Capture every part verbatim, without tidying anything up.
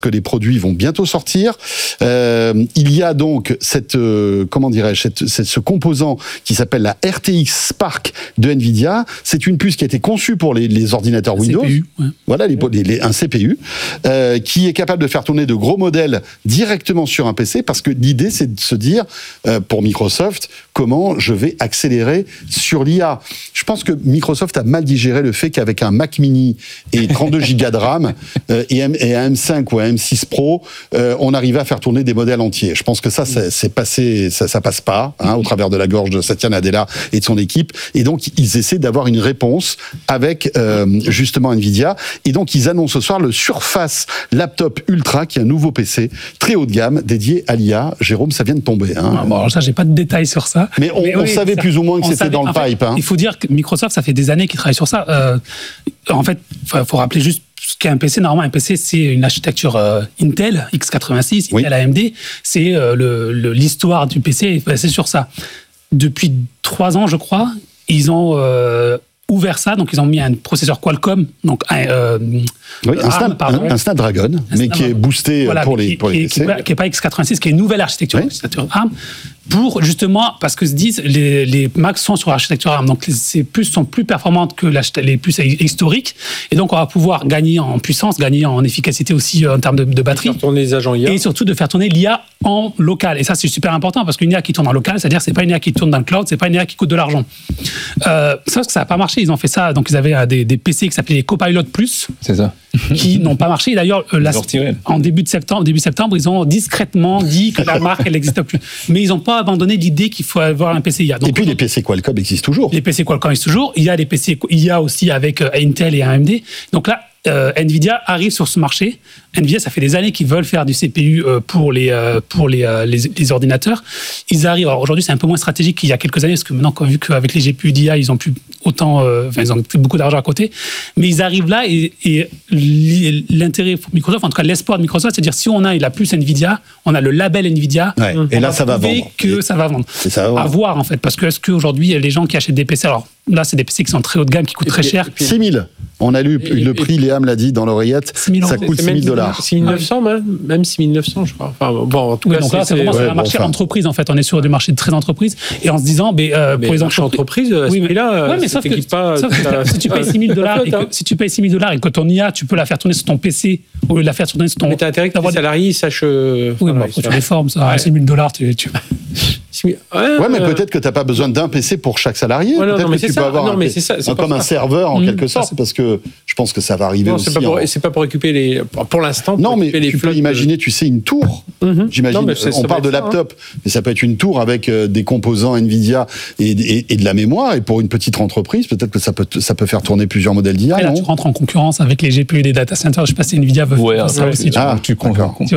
que les produits vont bientôt sortir. Euh, il y a donc cette, euh, comment dirais-je, cette, cette, ce composant qui s'appelle la R T X Spark de Nvidia. C'est une puce qui a été conçue pour les, les ordinateurs un Windows. C P U, ouais. Voilà, les, les, les, un C P U euh, qui est capable de faire tourner de gros modèles directement sur un P C, parce que l'idée, c'est de se dire, euh, pour Microsoft, comment je vais accélérer sur l'I A. Je pense que Microsoft a mal digéré le fait qu'avec un Mac Mini et trente-deux gigas de RAM euh, et, M, et un M cinq ou un M six Pro, euh, on arrivait à faire tourner des modèles entiers. Je pense que ça, c'est, c'est passé, ça, ça passe pas, hein, au travers de la gorge de Satya Nadella et de son équipe. Et donc, ils essaient d'avoir une réponse avec euh, justement Nvidia. Et donc, ils annoncent ce soir le Surface Laptop Ultra, qui est un nouveau P C très haut de gamme dédié à l'I A. Jérôme, ça vient de tomber. Hein. Ah, bon, alors ça, j'ai pas de détails sur ça. Mais on, Mais on oui, savait ça, plus ou moins que c'était savait, dans le fait, pipe. Hein. Il faut dire que Microsoft, ça fait des années qu'ils travaillent sur ça. Euh, en fait, il faut rappeler juste ce qu'est un P C. Normalement, un P C, c'est une architecture euh, Intel, x quatre-vingt-six, oui. Intel A M D. C'est euh, le, le, l'histoire du P C est basée sur ça. Depuis trois ans, je crois, ils ont euh, ouvert ça. Donc, ils ont mis un processeur Qualcomm, donc un, euh, oui, un, ARM, snap, un, un Snapdragon, un mais Snapdragon. Qui est boosté voilà, pour les, qui, pour les qui, P C. Qui n'est pas x quatre-vingt-six, qui est une nouvelle architecture, oui. architecture ARM. Pour justement, parce que se disent, les, les Macs sont sur l'architecture ARM, donc ces puces sont plus performantes que les puces historiques, et donc on va pouvoir gagner en puissance, gagner en efficacité aussi en termes de, de batterie. Et faire tourner les agents I A. Et surtout de faire tourner l'I A en local. Et ça, c'est super important, parce qu'une I A qui tourne en local, c'est-à-dire c'est pas une I A qui tourne dans le cloud, c'est pas une I A qui coûte de l'argent. Euh, sauf que ça n'a pas marché, ils ont fait ça, donc ils avaient des, des P C qui s'appelaient les Copilot Plus. C'est ça. Qui n'ont pas marché. D'ailleurs, la, en début de septembre, début septembre, ils ont discrètement dit que la marque, elle n'existe plus. Mais ils n'ont pas abandonné l'idée qu'il faut avoir un P C I A. Donc, et puis les P C Qualcomm existent toujours. Les P C Qualcomm existent toujours. Il y a les P C I A aussi avec Intel et A M D. Donc là, euh, Nvidia arrive sur ce marché. Nvidia, ça fait des années qu'ils veulent faire du C P U pour les euh, pour les, euh, les les ordinateurs. Ils arrivent. Alors aujourd'hui, c'est un peu moins stratégique qu'il y a quelques années, parce que maintenant, vu qu'avec les G P U d'I A, ils ont plus autant, euh, enfin, ils ont beaucoup d'argent à côté. Mais ils arrivent là, et, et l'intérêt pour Microsoft, en tout cas l'espoir de Microsoft, c'est de dire, si on a la puce Nvidia, on a le label Nvidia. Ouais, et là, ça va vendre. Que et ça va vendre. Et ça va vendre. À voir en fait, parce que est-ce qu'aujourd'hui, il y a des gens qui achètent des P C, alors là, c'est des P C qui sont très haut de gamme, qui coûtent et très puis, cher. six mille. On a lu et, le et, prix, Léa me l'a dit dans l'oreillette, ça coûte six mille dollars. six mille neuf cents, même, même six mille neuf cents, je crois. Enfin, bon, en tout oui, cas, donc c'est, là, c'est vraiment ouais, sur un bon, marché enfin. entreprise, en fait. On est sur du marché de très entreprise. Et en se disant, mais, euh, mais pour les entreprises, à ce oui, prix-là, ouais, mais sauf que, pas, sauf que si tu payes six mille dollars et que, si tu payes six mille dollars et que ton I A, tu peux la faire tourner sur ton P C au lieu de la faire tourner sur ton. Mais t'as intérêt que tes salariés sachent. Oui, mais après, tu les formes, ça. six mille dollars, tu. Ouais, ouais, mais peut-être que tu n'as pas besoin d'un P C pour chaque salarié. Ouais, non, peut-être non, que tu ça. peux avoir non, un mais P C, c'est ça, c'est comme ça. un serveur en mmh, quelque sorte, ça, parce que je pense que ça va arriver non, aussi. C'est pas, pour, en... c'est pas pour récupérer les. Pour l'instant. Pour non, mais les tu peux imaginer, tu sais, une tour. Mmh. J'imagine. Non, on parle de laptop, ça, hein. Mais ça peut être une tour avec euh, des composants Nvidia et, et, et de la mémoire. Et pour une petite entreprise, peut-être que ça peut, ça peut faire tourner plusieurs modèles d'I A. Et là, tu rentres en concurrence avec les G P U et les data centers. Je sais pas si Nvidia veut ouais, faire ça ouais, aussi. Ah, tu rentres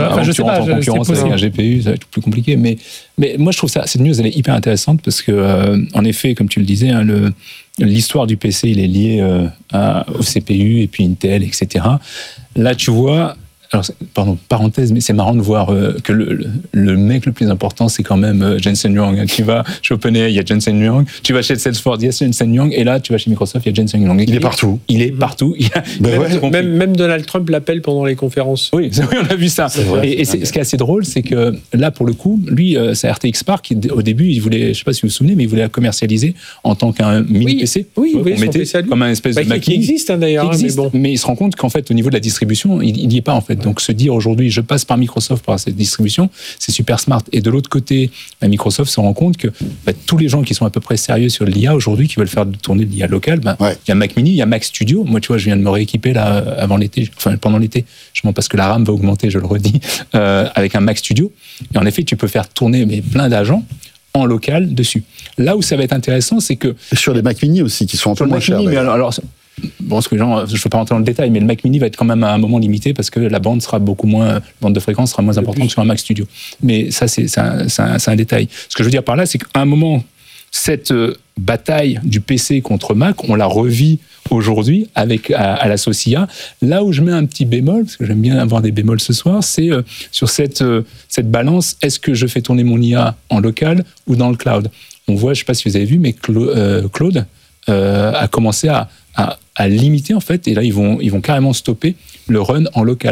en concurrence avec un G P U, ça va être plus compliqué. Mais, mais moi, je trouve ça, cette news, elle est hyper intéressante parce que, euh, en effet, comme tu le disais, hein, le, l'histoire du P C, il est lié euh, à, au C P U et puis Intel, et cetera. Là, tu vois. Alors, pardon, parenthèse, mais c'est marrant de voir euh, que le, le, le mec le plus important, c'est quand même euh, Jensen Huang. Tu vas chez OpenAI, il y a Jensen Huang. Tu vas chez Salesforce, il y a Jensen Huang. Et là, tu vas chez Microsoft, il y a Jensen Huang. Il est partout. Il est partout. Il a, ben il ouais. même, même Donald Trump l'appelle pendant les conférences. Oui, oui, on a vu ça. Vrai, et et c'est, ce qui est assez drôle, c'est que là, pour le coup, lui, euh, sa R T X Spark, au début, il voulait, je ne sais pas si vous vous souvenez, mais il voulait la commercialiser en tant qu'un mini oui, P C. Oui, on oui, mettait comme un espèce bah, de Mac qui existe hein, d'ailleurs. Qui existe, mais, bon. mais il se rend compte qu'en fait, au niveau de la distribution, il n'y est pas en fait. Donc se dire aujourd'hui, je passe par Microsoft par cette distribution, c'est super smart. Et de l'autre côté, bah, Microsoft se rend compte que bah, tous les gens qui sont à peu près sérieux sur l'I A aujourd'hui, qui veulent faire tourner de l'I A locale, bah, ouais. il y a Mac Mini, il y a Mac Studio. Moi, tu vois, je viens de me rééquiper là avant l'été, enfin pendant l'été, justement parce que la RAM va augmenter, je le redis, euh, avec un Mac Studio. Et en effet, tu peux faire tourner mais plein d'agents en local dessus. Là où ça va être intéressant, c'est que sur les Mac Mini aussi, qui sont un peu moins chers. Mais alors, alors bon, ce que genre, je ne veux pas rentrer dans le détail, mais le Mac Mini va être quand même à un moment limité parce que la bande sera beaucoup moins, la bande de fréquence sera moins importante que sur un Mac Studio. Mais ça, c'est, c'est, un, c'est, un, c'est un détail. Ce que je veux dire par là, c'est qu'à un moment, cette euh, bataille du P C contre Mac, on la revit aujourd'hui avec à, à la sauce I A. Là où je mets un petit bémol, parce que j'aime bien avoir des bémols ce soir, c'est euh, sur cette, euh, cette balance, est-ce que je fais tourner mon I A en local ou dans le cloud ? On voit, je ne sais pas si vous avez vu, mais Clo- euh, Claude euh, a commencé à, à, à limiter, en fait, et là, ils vont, ils vont carrément stopper le run en local.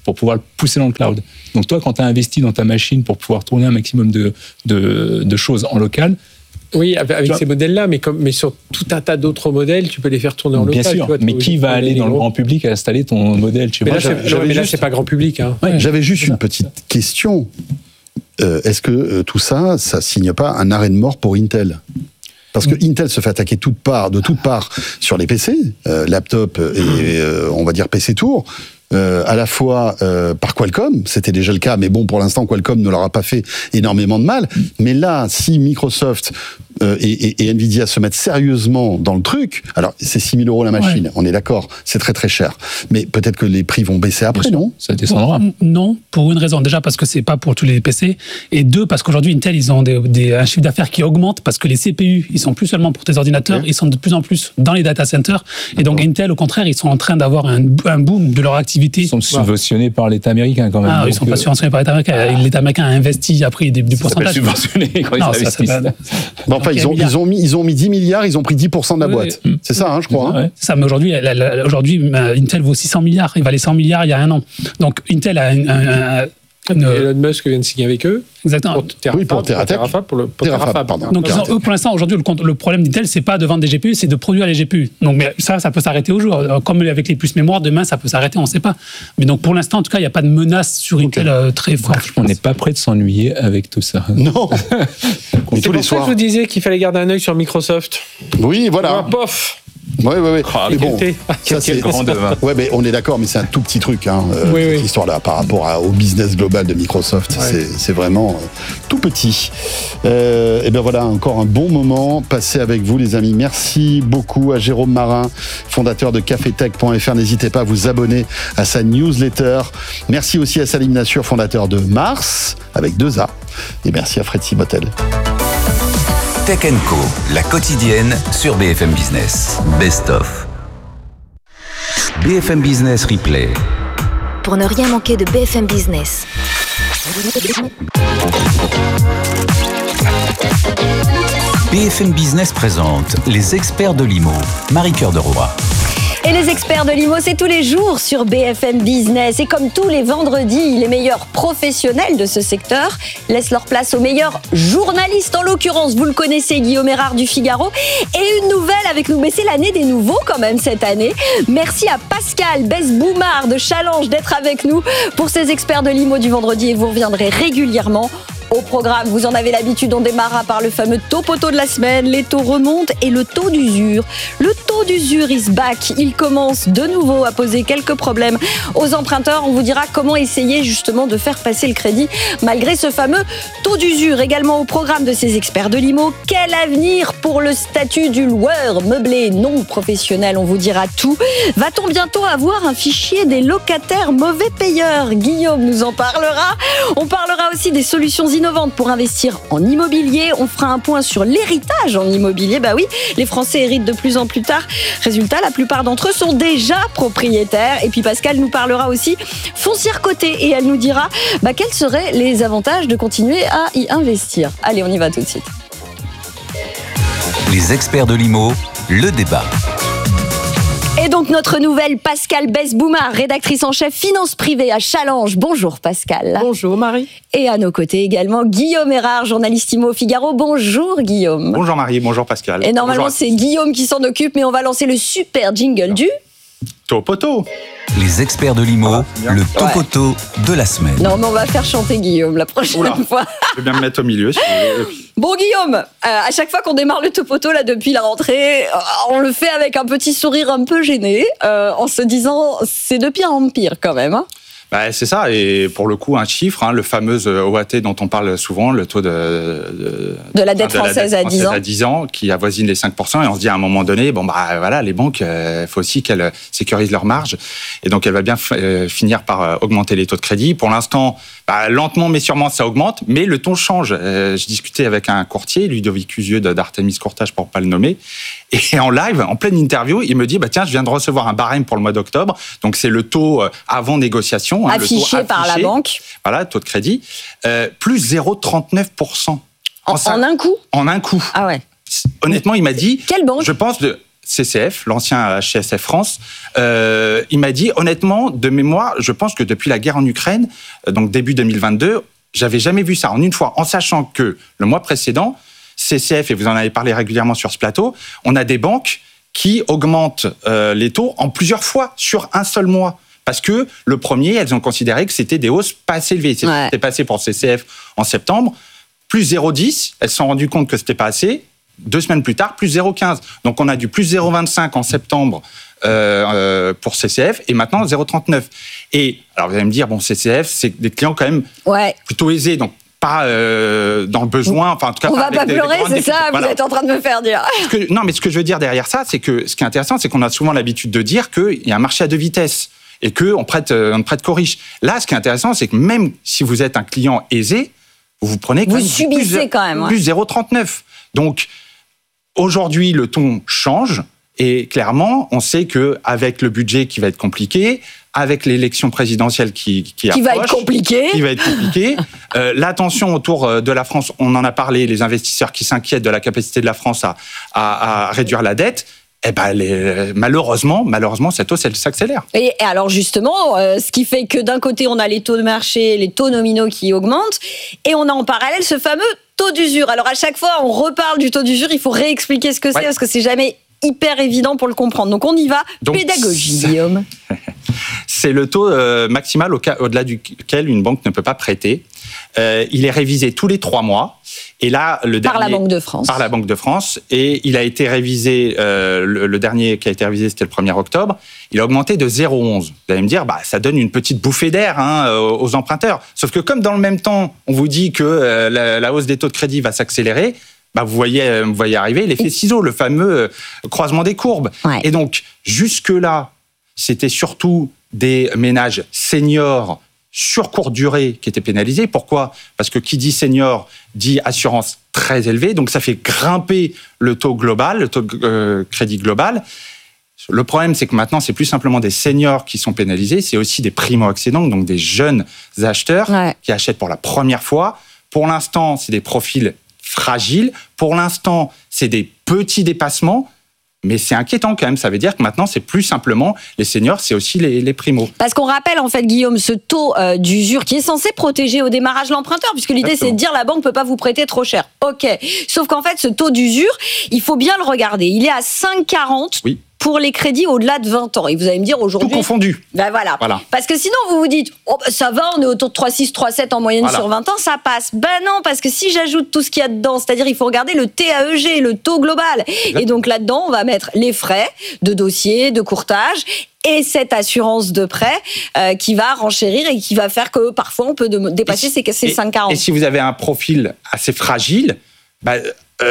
pour pouvoir le pousser dans le cloud. Donc toi, quand tu as investi dans ta machine pour pouvoir tourner un maximum de, de, de choses en local, oui, avec ces modèles-là, mais, comme, mais sur tout un tas d'autres modèles, tu peux les faire tourner en local. Bien sûr, tu vois, mais qui va aller dans le grand public à installer ton modèle, tu mais vois? là, c'est, non, mais là, c'est pas grand public. Hein. Ouais, j'avais juste une petite question. Euh, est-ce que euh, tout ça, ça signe pas un arrêt de mort pour Intel ? Parce que Intel se fait attaquer de toutes parts, de toutes parts sur les P C, euh, laptop et euh, on va dire P C Tour. Euh, à la fois euh, par Qualcomm, c'était déjà le cas, mais bon, pour l'instant, Qualcomm ne leur a pas fait énormément de mal. Mais là, si Microsoft euh, et, et, et Nvidia se mettent sérieusement dans le truc, alors c'est six mille euros la machine, ouais. On est d'accord, c'est très très cher. Mais peut-être que les prix vont baisser après, non ? Ça descendra. Non, pour une raison. Déjà parce que c'est pas pour tous les P C, et deux, parce qu'aujourd'hui, Intel, ils ont des, des, un chiffre d'affaires qui augmente, parce que les C P U, ils sont plus seulement pour tes ordinateurs, ouais. Ils sont de plus en plus dans les data centers. Et donc Intel, au contraire, ils sont en train d'avoir un, un boom de leur activité. Ils sont subventionnés par l'État américain quand même. Ah, ils sont pas subventionnés par l'État américain. L'État américain a investi, après du, du ça pourcentage. Subventionné quand ils non, investissent. Ça, pas... bon, enfin, ils ont, ils, ont mis, ils ont mis dix milliards, ils ont pris dix pour cent de la oui, boîte. Oui. C'est ça, hein, je crois. Ouais. Hein. C'est ça, mais aujourd'hui, la, la, aujourd'hui, Intel vaut six cents milliards. Il valait cent milliards il y a un an. Donc Intel a un... un, un Une... Elon Musk vient de signer avec eux. Exactement. Pour Terafab, oui, pour Terafab. Pour, le, pour Terafab, pardon. Donc, ils ont, eux, pour l'instant, aujourd'hui, le, le problème d'Intel, c'est pas de vendre des G P U, c'est de produire les G P U. Donc, mais ça, ça peut s'arrêter au jour. Comme avec les puces mémoire, demain, ça peut s'arrêter, on ne sait pas. Mais donc, pour l'instant, en tout cas, il n'y a pas de menace sur Intel okay. euh, très forte. On n'est pas prêt de s'ennuyer avec tout ça. Non. Mais tous les soirs. Je vous disais qu'il fallait garder un œil sur Microsoft. Oui, voilà. Ah, pof. Oui, oui, oui. Ah, mais bon, ça, c'est grand devin. Ouais, mais on est d'accord, mais c'est un tout petit truc, hein, euh, oui, cette oui. histoire-là, par rapport à, au business global de Microsoft. Ouais. C'est, c'est vraiment euh, tout petit. Euh, et bien voilà, encore un bon moment passé avec vous, les amis. Merci beaucoup à Jérôme Marin, fondateur de cafetech point f r. N'hésitez pas à vous abonner à sa newsletter. Merci aussi à Salim Nassur, fondateur de Mars, avec deux A. Et merci à Fred Simotel. Tech and Co, la quotidienne sur B F M Business. Best of. B F M Business Replay. Pour ne rien manquer de B F M Business. B F M Business présente les experts de l'I M O. Marie-Cœur de Roy. Et les experts de l'I M O, c'est tous les jours sur B F M Business. Et comme tous les vendredis, les meilleurs professionnels de ce secteur laissent leur place aux meilleurs journalistes. En l'occurrence, vous le connaissez, Guillaume Erard du Figaro. Et une nouvelle avec nous, mais c'est l'année des nouveaux quand même cette année. Merci à Pascal Bess-Boumard de Challenge d'être avec nous pour ces experts de l'I M O du vendredi. Et vous reviendrez régulièrement. Au programme, vous en avez l'habitude, on démarra par le fameux taux poteau de la semaine. Les taux remontent et le taux d'usure. Le taux d'usure is back. Il commence de nouveau à poser quelques problèmes aux emprunteurs. On vous dira comment essayer justement de faire passer le crédit malgré ce fameux taux d'usure. Également au programme de ces experts de l'I M O, quel avenir pour le statut du loueur meublé non professionnel? On vous dira tout. Va-t-on bientôt avoir un fichier des locataires mauvais payeurs? Guillaume nous en parlera. On parlera aussi des solutions innovantes pour investir en immobilier. On fera un point sur l'héritage en immobilier. Bah oui, les Français héritent de plus en plus tard. Résultat, la plupart d'entre eux sont déjà propriétaires. Et puis Pascal nous parlera aussi foncière cotée et elle nous dira bah, quels seraient les avantages de continuer à y investir. Allez, on y va tout de suite. Les experts de l'I M O, le débat. Et donc notre nouvelle Pascal Bess-Boumard, rédactrice en chef finance privée à Challenge. Bonjour Pascal. Bonjour Marie. Et à nos côtés également Guillaume Erard, journaliste I M O au Figaro. Bonjour Guillaume. Bonjour Marie, bonjour Pascal. Et normalement bonjour c'est Guillaume qui s'en occupe, mais on va lancer le super jingle du... Topoto. Les experts de l'I M O, ah, le topoto ouais. de la semaine. Non mais on va faire chanter Guillaume la prochaine Oula. fois. Je vais bien me mettre au milieu. Si bon Guillaume, euh, à chaque fois qu'on démarre le topoto là depuis la rentrée, euh, on le fait avec un petit sourire un peu gêné, euh, en se disant c'est de pire en pire quand même. Hein. Bah, c'est ça, et pour le coup, un chiffre, hein, le fameux O A T dont on parle souvent, le taux de, de, de la dette enfin, française, la dette française à dix ans, qui avoisine les cinq pour cent, et on se dit à un moment donné, bon, bah voilà, les banques, il euh, faut aussi qu'elles sécurisent leurs marges, et donc elle va bien f- euh, finir par euh, augmenter les taux de crédit. Pour l'instant, bah, lentement mais sûrement, ça augmente, mais le ton change. Euh, je discutais avec un courtier, Ludovic Cusieux d'Artemis Courtage, pour pas le nommer, et en live, en pleine interview, il me dit, bah tiens, je viens de recevoir un barème pour le mois d'octobre, donc c'est le taux euh, avant négociation. Hein, affiché, le taux affiché par la banque. Voilà, taux de crédit. Euh, plus zéro virgule trente-neuf pour cent. En, en, en un coup En un coup. Ah ouais. Honnêtement, il m'a dit... Quelle banque? Je pense de... C C F, l'ancien H C S F France, euh, il m'a dit, honnêtement, de mémoire, je pense que depuis la guerre en Ukraine, donc début deux mille vingt-deux, j'avais jamais vu ça en une fois, en sachant que le mois précédent, C C F, et vous en avez parlé régulièrement sur ce plateau, on a des banques qui augmentent euh, les taux en plusieurs fois sur un seul mois. Parce que le premier, elles ont considéré que c'était des hausses pas assez élevées. C'était ouais. passé pour C C F en septembre, plus zéro virgule dix, elles se sont rendues compte que c'était pas assez. Deux semaines plus tard, plus zéro virgule quinze. Donc on a du plus zéro virgule vingt-cinq en septembre euh, euh, pour C C F et maintenant zéro virgule trente-neuf. Et alors vous allez me dire, bon, C C F, c'est des clients quand même ouais. plutôt aisés, donc pas euh, dans le besoin. Enfin, en tout cas, on pas va pas des, pleurer, des c'est défis. ça, voilà. Vous êtes en train de me faire dire. Ce que, non, mais ce que je veux dire derrière ça, c'est que ce qui est intéressant, c'est qu'on a souvent l'habitude de dire qu'il y a un marché à deux vitesses et qu'on prête, on prête qu'aux riches. Là, ce qui est intéressant, c'est que même si vous êtes un client aisé, vous vous prenez quand vous même subissez plus, quand même, ouais. plus zéro virgule trente-neuf. Donc, aujourd'hui, le ton change et clairement, on sait qu'avec le budget qui va être compliqué, avec l'élection présidentielle qui, qui, qui approche, va être compliquée, qui va être compliquée, euh, l'attention autour de la France, on en a parlé, les investisseurs qui s'inquiètent de la capacité de la France à, à, à réduire la dette. Eh ben, les, malheureusement, malheureusement, cette hausse, elle s'accélère. Et, et alors justement, euh, ce qui fait que d'un côté, on a les taux de marché, les taux nominaux qui augmentent, et on a en parallèle ce fameux taux d'usure. Alors à chaque fois, on reparle du taux d'usure, il faut réexpliquer ce que ouais. c'est, parce que c'est jamais hyper évident pour le comprendre. Donc on y va, donc, pédagogie, Guillaume. C'est le taux euh, maximal au cas, au-delà duquel une banque ne peut pas prêter. Euh, il est révisé tous les trois mois. Et là, le par dernier, la Banque de France. Par la Banque de France. Et il a été révisé, euh, le, le dernier qui a été révisé, c'était le premier octobre. Il a augmenté de zéro virgule onze. Vous allez me dire, bah, ça donne une petite bouffée d'air hein, aux emprunteurs. Sauf que comme dans le même temps, on vous dit que euh, la, la hausse des taux de crédit va s'accélérer, bah, vous, voyez, vous voyez arriver l'effet ciseau, le fameux croisement des courbes. Ouais. Et donc, jusque-là, c'était surtout des ménages seniors sur courte durée qui étaient pénalisés. Pourquoi ? Parce que qui dit senior dit assurance très élevée, donc ça fait grimper le taux global, le taux de euh, crédit global. Le problème, c'est que maintenant, c'est plus simplement des seniors qui sont pénalisés, c'est aussi des primo-accédants, donc des jeunes acheteurs ouais. qui achètent pour la première fois. Pour l'instant, c'est des profils fragiles. Pour l'instant, c'est des petits dépassements. Mais c'est inquiétant quand même, ça veut dire que maintenant, c'est plus simplement les seniors, c'est aussi les, les primos. Parce qu'on rappelle, en fait, Guillaume, ce taux euh, d'usure qui est censé protéger au démarrage l'emprunteur, puisque l'idée, Exactement. c'est de dire la banque ne peut pas vous prêter trop cher. OK. Sauf qu'en fait, ce taux d'usure, il faut bien le regarder. Il est à cinq virgule quarante oui. pour les crédits au-delà de vingt ans. Et vous allez me dire aujourd'hui... Tout confondu. Ben voilà. voilà. Parce que sinon, vous vous dites, oh, ben ça va, on est autour de trois virgule six, trois virgule sept en moyenne voilà. sur vingt ans, ça passe. Ben non, parce que si j'ajoute tout ce qu'il y a dedans, c'est-à-dire il faut regarder le T A E G, le taux global. Exactement. Et donc là-dedans, on va mettre les frais de dossier, de courtage et cette assurance de prêt euh, qui va renchérir et qui va faire que parfois on peut de, dépasser ces, ces cinq virgule quarante. Et si vous avez un profil assez fragile, ben,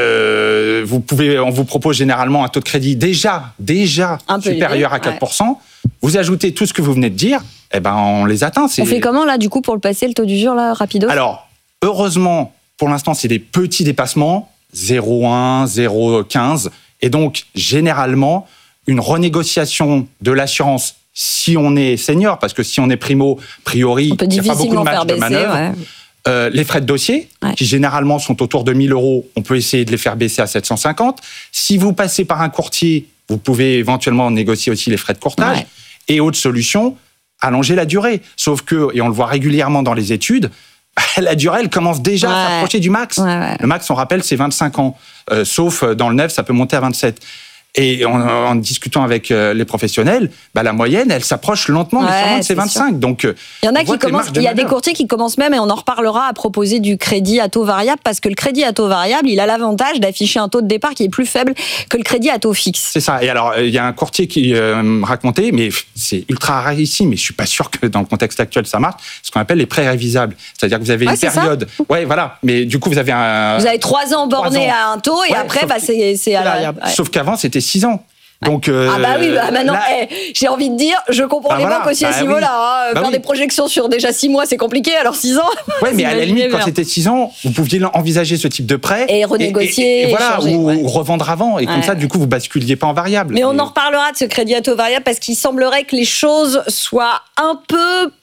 euh, vous pouvez, on vous propose généralement un taux de crédit déjà, déjà supérieur élevé, à quatre pour cent. Ouais. Vous ajoutez tout ce que vous venez de dire, eh ben on les atteint. C'est... On fait comment là du coup pour le passer le taux d'usure là rapido ? Alors heureusement pour l'instant c'est des petits dépassements, zéro virgule un, zéro virgule quinze, et donc généralement une renégociation de l'assurance si on est senior, parce que si on est primo, a priori il n'y a pas beaucoup de marge de manœuvre. Ouais. Euh, les frais de dossier, ouais. qui généralement sont autour de mille euros, on peut essayer de les faire baisser à sept cent cinquante. Si vous passez par un courtier, vous pouvez éventuellement négocier aussi les frais de courtage. Ouais. Et autre solution, allonger la durée. Sauf que, et on le voit régulièrement dans les études, la durée, elle commence déjà ouais. à s'approcher du max. Ouais, ouais. Le max, on rappelle, c'est vingt-cinq ans. Euh, sauf dans le neuf, ça peut monter à vingt-sept. Et en, en discutant avec euh, les professionnels, bah, la moyenne, elle s'approche lentement, mais sûrement de ces vingt-cinq. Sûr. Donc, il y en a qui commencent. Il y a des courtiers qui commencent même, et on en reparlera, à proposer du crédit à taux variable, parce que le crédit à taux variable, il a l'avantage d'afficher un taux de départ qui est plus faible que le crédit à taux fixe. C'est ça. Et alors, il y a un courtier qui euh, me racontait, mais c'est ultra rare ici, mais je suis pas sûr que dans le contexte actuel ça marche. Ce qu'on appelle les prêts révisables, c'est-à-dire que vous avez ouais, une période. Ça. Ouais, voilà. Mais du coup, vous avez un. Vous avez trois ans bornés à un taux, et ouais, après, bah, c'est, c'est à la. Ouais. Sauf qu'avant, c'était six ans. Donc, euh, ah bah oui, bah maintenant, là, hey, j'ai envie de dire, je comprends bah les voilà, banques aussi bah à ce niveau-là. Hein. Bah Faire oui. des projections sur déjà six mois, c'est compliqué, alors six ans. Oui, mais à la limite, quand c'était six ans, vous pouviez envisager ce type de prêt. Et renégocier. Et, et, et, et voilà, changer, ou, ouais. ou revendre avant. Et ouais. comme ça, du coup, vous basculiez pas en variable. Mais on en reparlera de ce crédit à taux variable parce qu'il semblerait que les choses soient un peu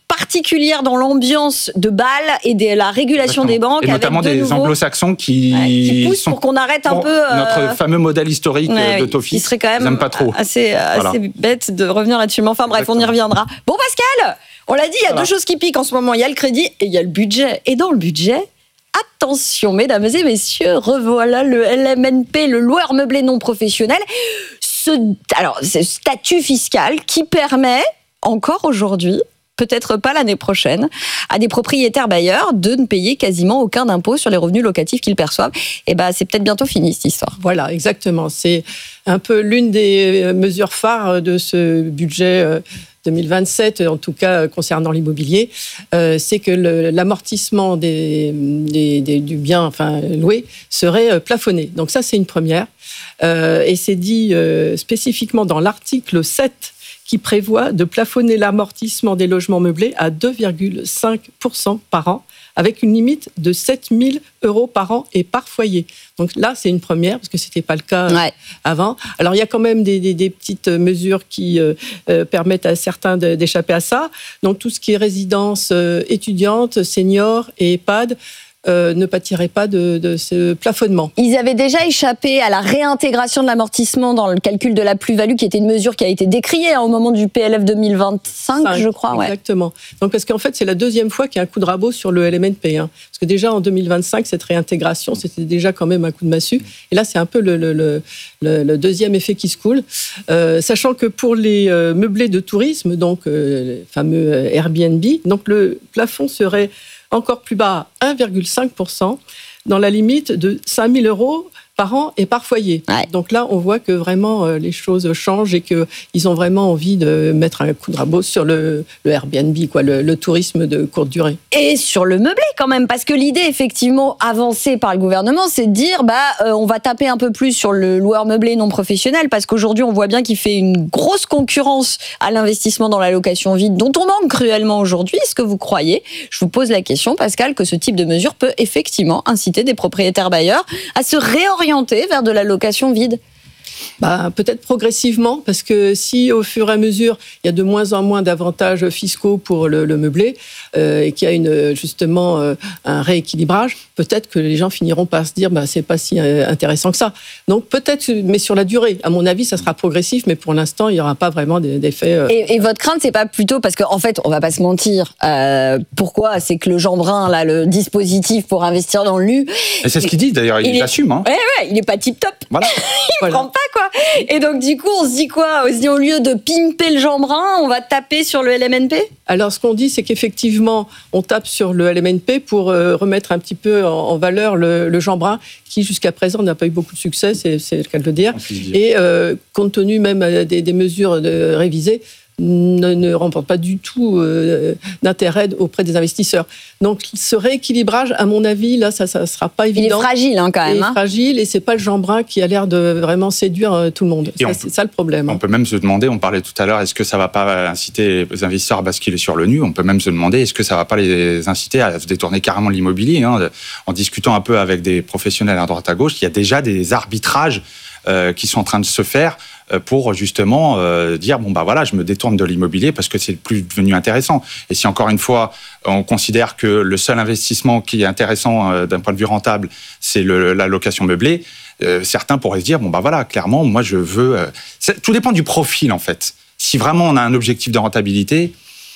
particulière dans l'ambiance de Bâle et de la régulation Exactement. des banques. Et notamment avec de des nouveaux... anglo-saxons qui, ouais, qui poussent sont pour qu'on arrête un pour peu... Euh... notre fameux modèle historique ouais, de Tofis. Qui serait quand même j'aime pas trop. assez, voilà. assez bête de revenir là-dessus. Mais enfin bref, Exactement. on y reviendra. Bon Pascal, on l'a dit, il y a voilà. deux choses qui piquent en ce moment. Il y a le crédit et il y a le budget. Et dans le budget... Attention, mesdames et messieurs, revoilà le L M N P, le loueur meublé non professionnel. Ce, alors, ce statut fiscal qui permet, encore aujourd'hui, peut-être pas l'année prochaine, à des propriétaires bailleurs de ne payer quasiment aucun impôt sur les revenus locatifs qu'ils perçoivent. Et ben, c'est peut-être bientôt fini, cette histoire. Voilà, exactement. C'est un peu l'une des mesures phares de ce budget deux mille vingt-sept, en tout cas concernant l'immobilier, euh, c'est que le, l'amortissement des, des, des, du bien enfin, loué serait plafonné. Donc ça, c'est une première. Euh, et c'est dit euh, spécifiquement dans l'article sept qui prévoit de plafonner l'amortissement des logements meublés à deux virgule cinq pour cent par an, avec une limite de sept mille euros par an et par foyer. Donc là, c'est une première, parce que ce n'était pas le cas ouais. avant. Alors, il y a quand même des, des, des petites mesures qui euh, euh, permettent à certains de, d'échapper à ça. Donc, tout ce qui est résidence euh, étudiante, senior et EHPAD, Euh, ne pâtirait pas de, de ce plafonnement. Ils avaient déjà échappé à la réintégration de l'amortissement dans le calcul de la plus-value, qui était une mesure qui a été décriée hein, au moment du P L F deux mille vingt-cinq, Cinq, je crois. Exactement. Ouais. Donc, parce qu'en fait, c'est la deuxième fois qu'il y a un coup de rabot sur le L M N P. Hein. Parce que déjà, en deux mille vingt-cinq, cette réintégration, c'était déjà quand même un coup de massue. Et là, c'est un peu le, le, le, le, le deuxième effet qui se coule. Euh, sachant que pour les euh, meublés de tourisme, donc euh, le fameux Airbnb, donc le plafond serait encore plus bas, un virgule cinq pour cent, dans la limite de cinq mille euros par an et par foyer. Ouais. Donc là, on voit que vraiment euh, les choses changent et qu'ils ont vraiment envie de mettre un coup de rabot sur le, le Airbnb, quoi, le, le tourisme de courte durée. Et sur le meublé quand même, parce que l'idée effectivement avancée par le gouvernement, c'est de dire bah euh, on va taper un peu plus sur le loueur meublé non professionnel, parce qu'aujourd'hui on voit bien qu'il fait une grosse concurrence à l'investissement dans la location vide, dont on manque cruellement aujourd'hui. Est-ce que vous croyez, je vous pose la question Pascal, que ce type de mesure peut effectivement inciter des propriétaires bailleurs à se réorienter vers de la location vide? Bah, peut-être progressivement, parce que si au fur et à mesure il y a de moins en moins d'avantages fiscaux pour le, le meublé euh, et qu'il y a une, justement euh, un rééquilibrage, peut-être que les gens finiront par se dire bah, c'est pas si intéressant que ça. Donc peut-être, mais sur la durée, à mon avis, ça sera progressif, mais pour l'instant il n'y aura pas vraiment d'effet. Euh... Et, et votre crainte, c'est pas plutôt parce qu'en en fait, on va pas se mentir. Euh, pourquoi C'est que le Jeanbrun, là, le dispositif pour investir dans le L U. Et c'est ce qu'il dit d'ailleurs, il l'assume. Hein. Ouais, ouais, il est pas tip top. Voilà. il voilà. prend pas quoi. Et donc, du coup, on se dit quoi? On se dit, au lieu de pimper le Jeanbrun, on va taper sur le L M N P? Alors, ce qu'on dit, c'est qu'effectivement, on tape sur le L M N P pour euh, remettre un petit peu en, en valeur le, le Jeanbrun, qui jusqu'à présent n'a pas eu beaucoup de succès, c'est, c'est le cas de le dire. Et euh, compte tenu même des, des mesures de, révisées, ne, ne remporte pas du tout euh, d'intérêt auprès des investisseurs. Donc, ce rééquilibrage, à mon avis, là, ça ne sera pas évident. Il est fragile, hein, quand même. Il est hein. fragile, et ce n'est pas le Jeanbrun qui a l'air de vraiment séduire euh, tout le monde. Ça, c'est ça le problème. On peut même se demander, on parlait tout à l'heure, est-ce que ça ne va pas inciter les investisseurs à basculer sur le N U? On peut même se demander, est-ce que ça ne va pas les inciter à se détourner carrément de l'immobilier, hein? En discutant un peu avec des professionnels à droite à gauche, il y a déjà des arbitrages euh, qui sont en train de se faire pour justement euh, dire bon bah voilà, je me détourne de l'immobilier parce que c'est plus devenu intéressant. Et si encore une fois on considère que le seul investissement qui est intéressant euh, d'un point de vue rentable, c'est le, la location meublée, euh, certains pourraient se dire bon bah voilà, clairement moi je veux. Euh, tout dépend du profil en fait. Si vraiment on a un objectif de rentabilité,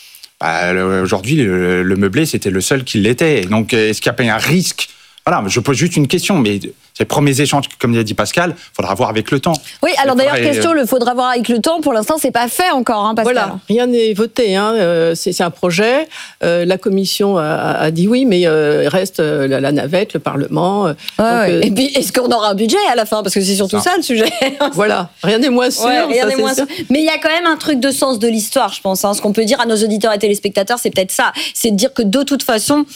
bah, le, aujourd'hui le, le meublé c'était le seul qui l'était. Et donc est-ce qu'il y a pas un risque? Voilà, je pose juste une question, mais ces premiers échanges, comme l'a dit Pascal, il faudra voir avec le temps. Oui, alors faudra... d'ailleurs, question, le faudra voir avec le temps. Pour l'instant, c'est pas fait encore, hein, Pascal. Voilà, rien n'est voté. Hein. Euh, c'est, c'est un projet. Euh, la Commission a, a dit oui, mais euh, il reste euh, la, la navette, le Parlement. Euh, ouais, donc, ouais. euh... Et puis, est-ce qu'on aura un budget à la fin? Parce que c'est surtout ça, ça le sujet. Voilà, rien n'est moins sûr. Ouais, rien ça, n'est moins sûr. Mais il y a quand même un truc de sens de l'histoire, je pense. Hein. Ce qu'on peut dire à nos auditeurs et téléspectateurs, c'est peut-être ça. C'est de dire que de toute façon,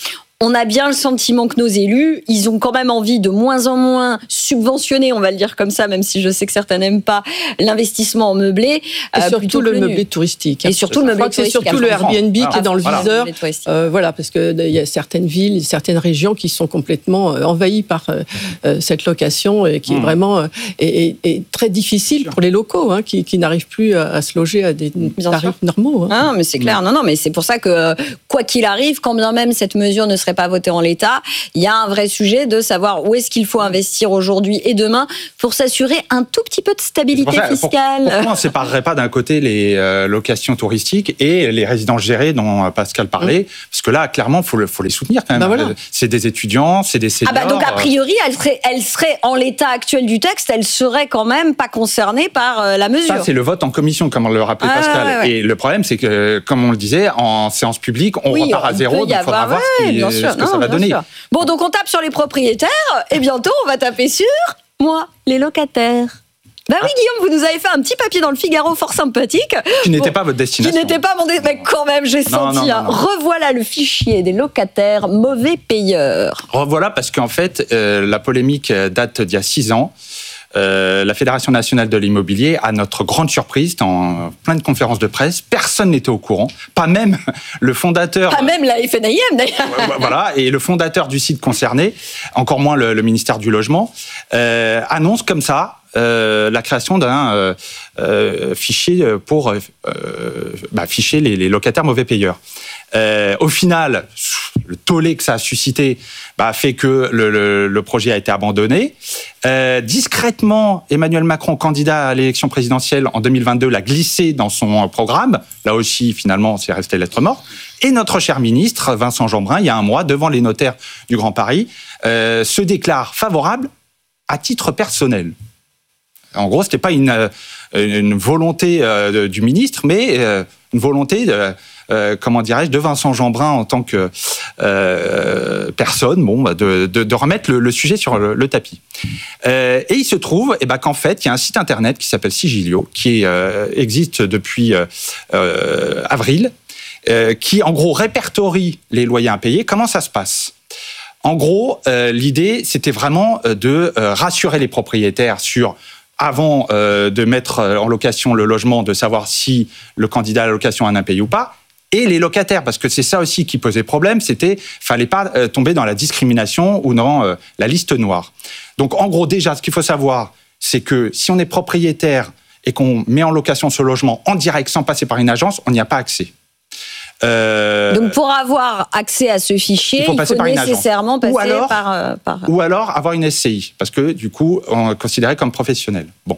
on a bien le sentiment que nos élus, ils ont quand même envie de moins en moins subventionner, on va le dire comme ça, même si je sais que certains n'aiment pas, l'investissement en meublé. Et euh, surtout le, le meublé touristique. Et surtout le meublé touristique. C'est surtout le Airbnb ah, qui est dans le voilà. viseur. Euh, voilà, parce qu'il y a certaines villes, certaines régions qui sont complètement envahies par euh, cette location et qui mmh. est vraiment euh, est, est très difficile pour les locaux, hein, qui, qui n'arrivent plus à, à se loger à des bien tarifs sûr. normaux. Hein. Ah, mais c'est clair. Non, non, mais c'est pour ça que quoi qu'il arrive, quand bien même cette mesure ne serait pas votée en l'état, il y a un vrai sujet de savoir où est-ce qu'il faut investir aujourd'hui et demain pour s'assurer un tout petit peu de stabilité ça, fiscale. Pour, pourquoi on ne séparerait pas d'un côté les euh, locations touristiques et les résidences gérées dont Pascal parlait, mmh. parce que là, clairement, il faut, faut les soutenir quand même. Ben voilà. C'est des étudiants, c'est des seniors. Ah bah donc a priori, elle serait, elle serait en l'état actuel du texte, elle serait quand même pas concernée par euh, la mesure. Ça, c'est le vote en commission, comme le rappelait ah, Pascal. Ouais, ouais. Et le problème, c'est que, comme on le disait, en séance publique, on oui, repart à zéro, donc il faudra avoir, voir ouais, ce, qui, bien ce sûr. que non, ça va donner. Sûr. Bon, donc on tape sur les propriétaires, et bientôt on va taper sur, moi, les locataires. Ben oui, Guillaume, vous nous avez fait un petit papier dans le Figaro fort sympathique. Qui n'était bon, pas votre destination. Qui n'était pas mon destination. Mais quand même, j'ai non, senti. non, non, hein. non. Revoilà le fichier des locataires mauvais payeurs. Revoilà parce qu'en fait, euh, la polémique date d'il y a six ans. Euh, la Fédération nationale de l'immobilier, à notre grande surprise, dans plein de conférences de presse, personne n'était au courant, pas même le fondateur... Pas même la F N I M d'ailleurs. Voilà, et le fondateur du site concerné, encore moins le, le ministère du Logement, euh, annonce comme ça euh, la création d'un euh, euh, fichier pour euh, bah, ficher les, les locataires mauvais payeurs. Euh, au final, le tollé que ça a suscité bah, fait que le, le, le projet a été abandonné. Euh, discrètement, Emmanuel Macron, candidat à l'élection présidentielle en deux mille vingt-deux, l'a glissé dans son programme. Là aussi, finalement, c'est resté lettre morte. Et notre cher ministre, Vincent Jeanbrun, il y a un mois, devant les notaires du Grand Paris, euh, se déclare favorable à titre personnel. En gros, ce n'était pas une, une volonté euh, du ministre, mais euh, une volonté de... Euh, comment dirais-je, de Vincent Jeanbrun en tant que euh, personne, bon, de, de, de remettre le, le sujet sur le, le tapis. Euh, et il se trouve eh ben, qu'en fait, il y a un site internet qui s'appelle Sigilio, qui euh, existe depuis euh, euh, avril, euh, qui en gros répertorie les loyers impayés. Comment ça se passe ? En gros, euh, l'idée, c'était vraiment de euh, rassurer les propriétaires sur... avant euh, de mettre en location le logement, de savoir si le candidat à la location a un impayé ou pas, et les locataires, parce que c'est ça aussi qui posait problème, c'était fallait pas euh, tomber dans la discrimination ou dans euh, la liste noire. Donc en gros, déjà, ce qu'il faut savoir, c'est que si on est propriétaire et qu'on met en location ce logement en direct sans passer par une agence, on n'y a pas accès. Euh, Donc pour avoir accès à ce fichier, il faut, il faut nécessairement passer ou alors, par, euh, par... Ou alors avoir une S C I, parce que du coup, on est considéré comme professionnel. Bon.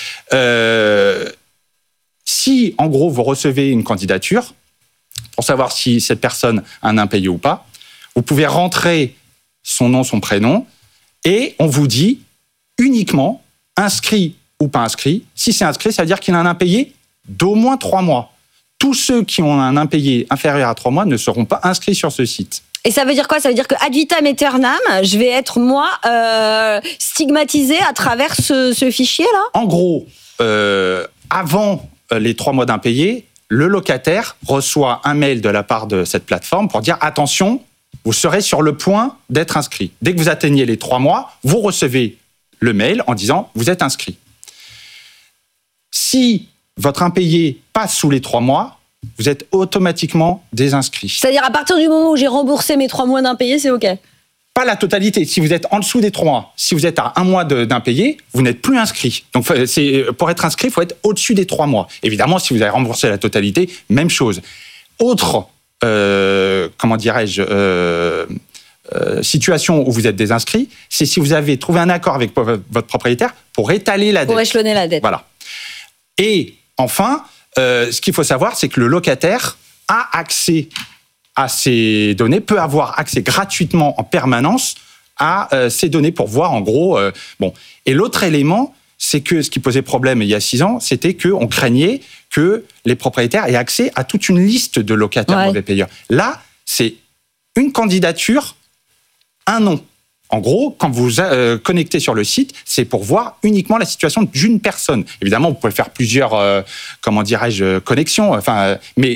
Euh, si, en gros, vous recevez une candidature, pour savoir si cette personne a un impayé ou pas, vous pouvez rentrer son nom, son prénom, et on vous dit uniquement inscrit ou pas inscrit. Si c'est inscrit, ça veut dire qu'il a un impayé d'au moins trois mois. Tous ceux qui ont un impayé inférieur à trois mois ne seront pas inscrits sur ce site. Et ça veut dire quoi ? Ça veut dire que ad vitam aeternam, je vais être, moi, euh, stigmatisé à travers ce, ce fichier-là ? En gros, euh, avant les trois mois d'impayé, le locataire reçoit un mail de la part de cette plateforme pour dire « Attention, vous serez sur le point d'être inscrit. » Dès que vous atteignez les trois mois, vous recevez le mail en disant « Vous êtes inscrit. » Si votre impayé passe sous les trois mois, vous êtes automatiquement désinscrit. C'est-à-dire à partir du moment où j'ai remboursé mes trois mois d'impayé, c'est OK ? Pas la totalité. Si vous êtes en dessous des trois mois, si vous êtes à un mois d'impayé, vous n'êtes plus inscrit. Donc, c'est, pour être inscrit, il faut être au-dessus des trois mois. Évidemment, si vous avez remboursé la totalité, même chose. Autre, euh, comment dirais-je, euh, euh, situation où vous êtes désinscrit, c'est si vous avez trouvé un accord avec votre propriétaire pour étaler la dette. Pour échelonner la dette. Voilà. Et enfin, euh, ce qu'il faut savoir, c'est que le locataire a accès à ces données, peut avoir accès gratuitement en permanence à euh, ces données pour voir en gros... Euh, bon. Et l'autre élément, c'est que ce qui posait problème il y a six ans, c'était qu'on craignait que les propriétaires aient accès à toute une liste de locataires ouais. mauvais payeurs. Là, c'est une candidature, un nom. En gros, quand vous euh, connectez sur le site, c'est pour voir uniquement la situation d'une personne. Évidemment, vous pouvez faire plusieurs, euh, comment dirais-je, connexions, enfin, euh, mais...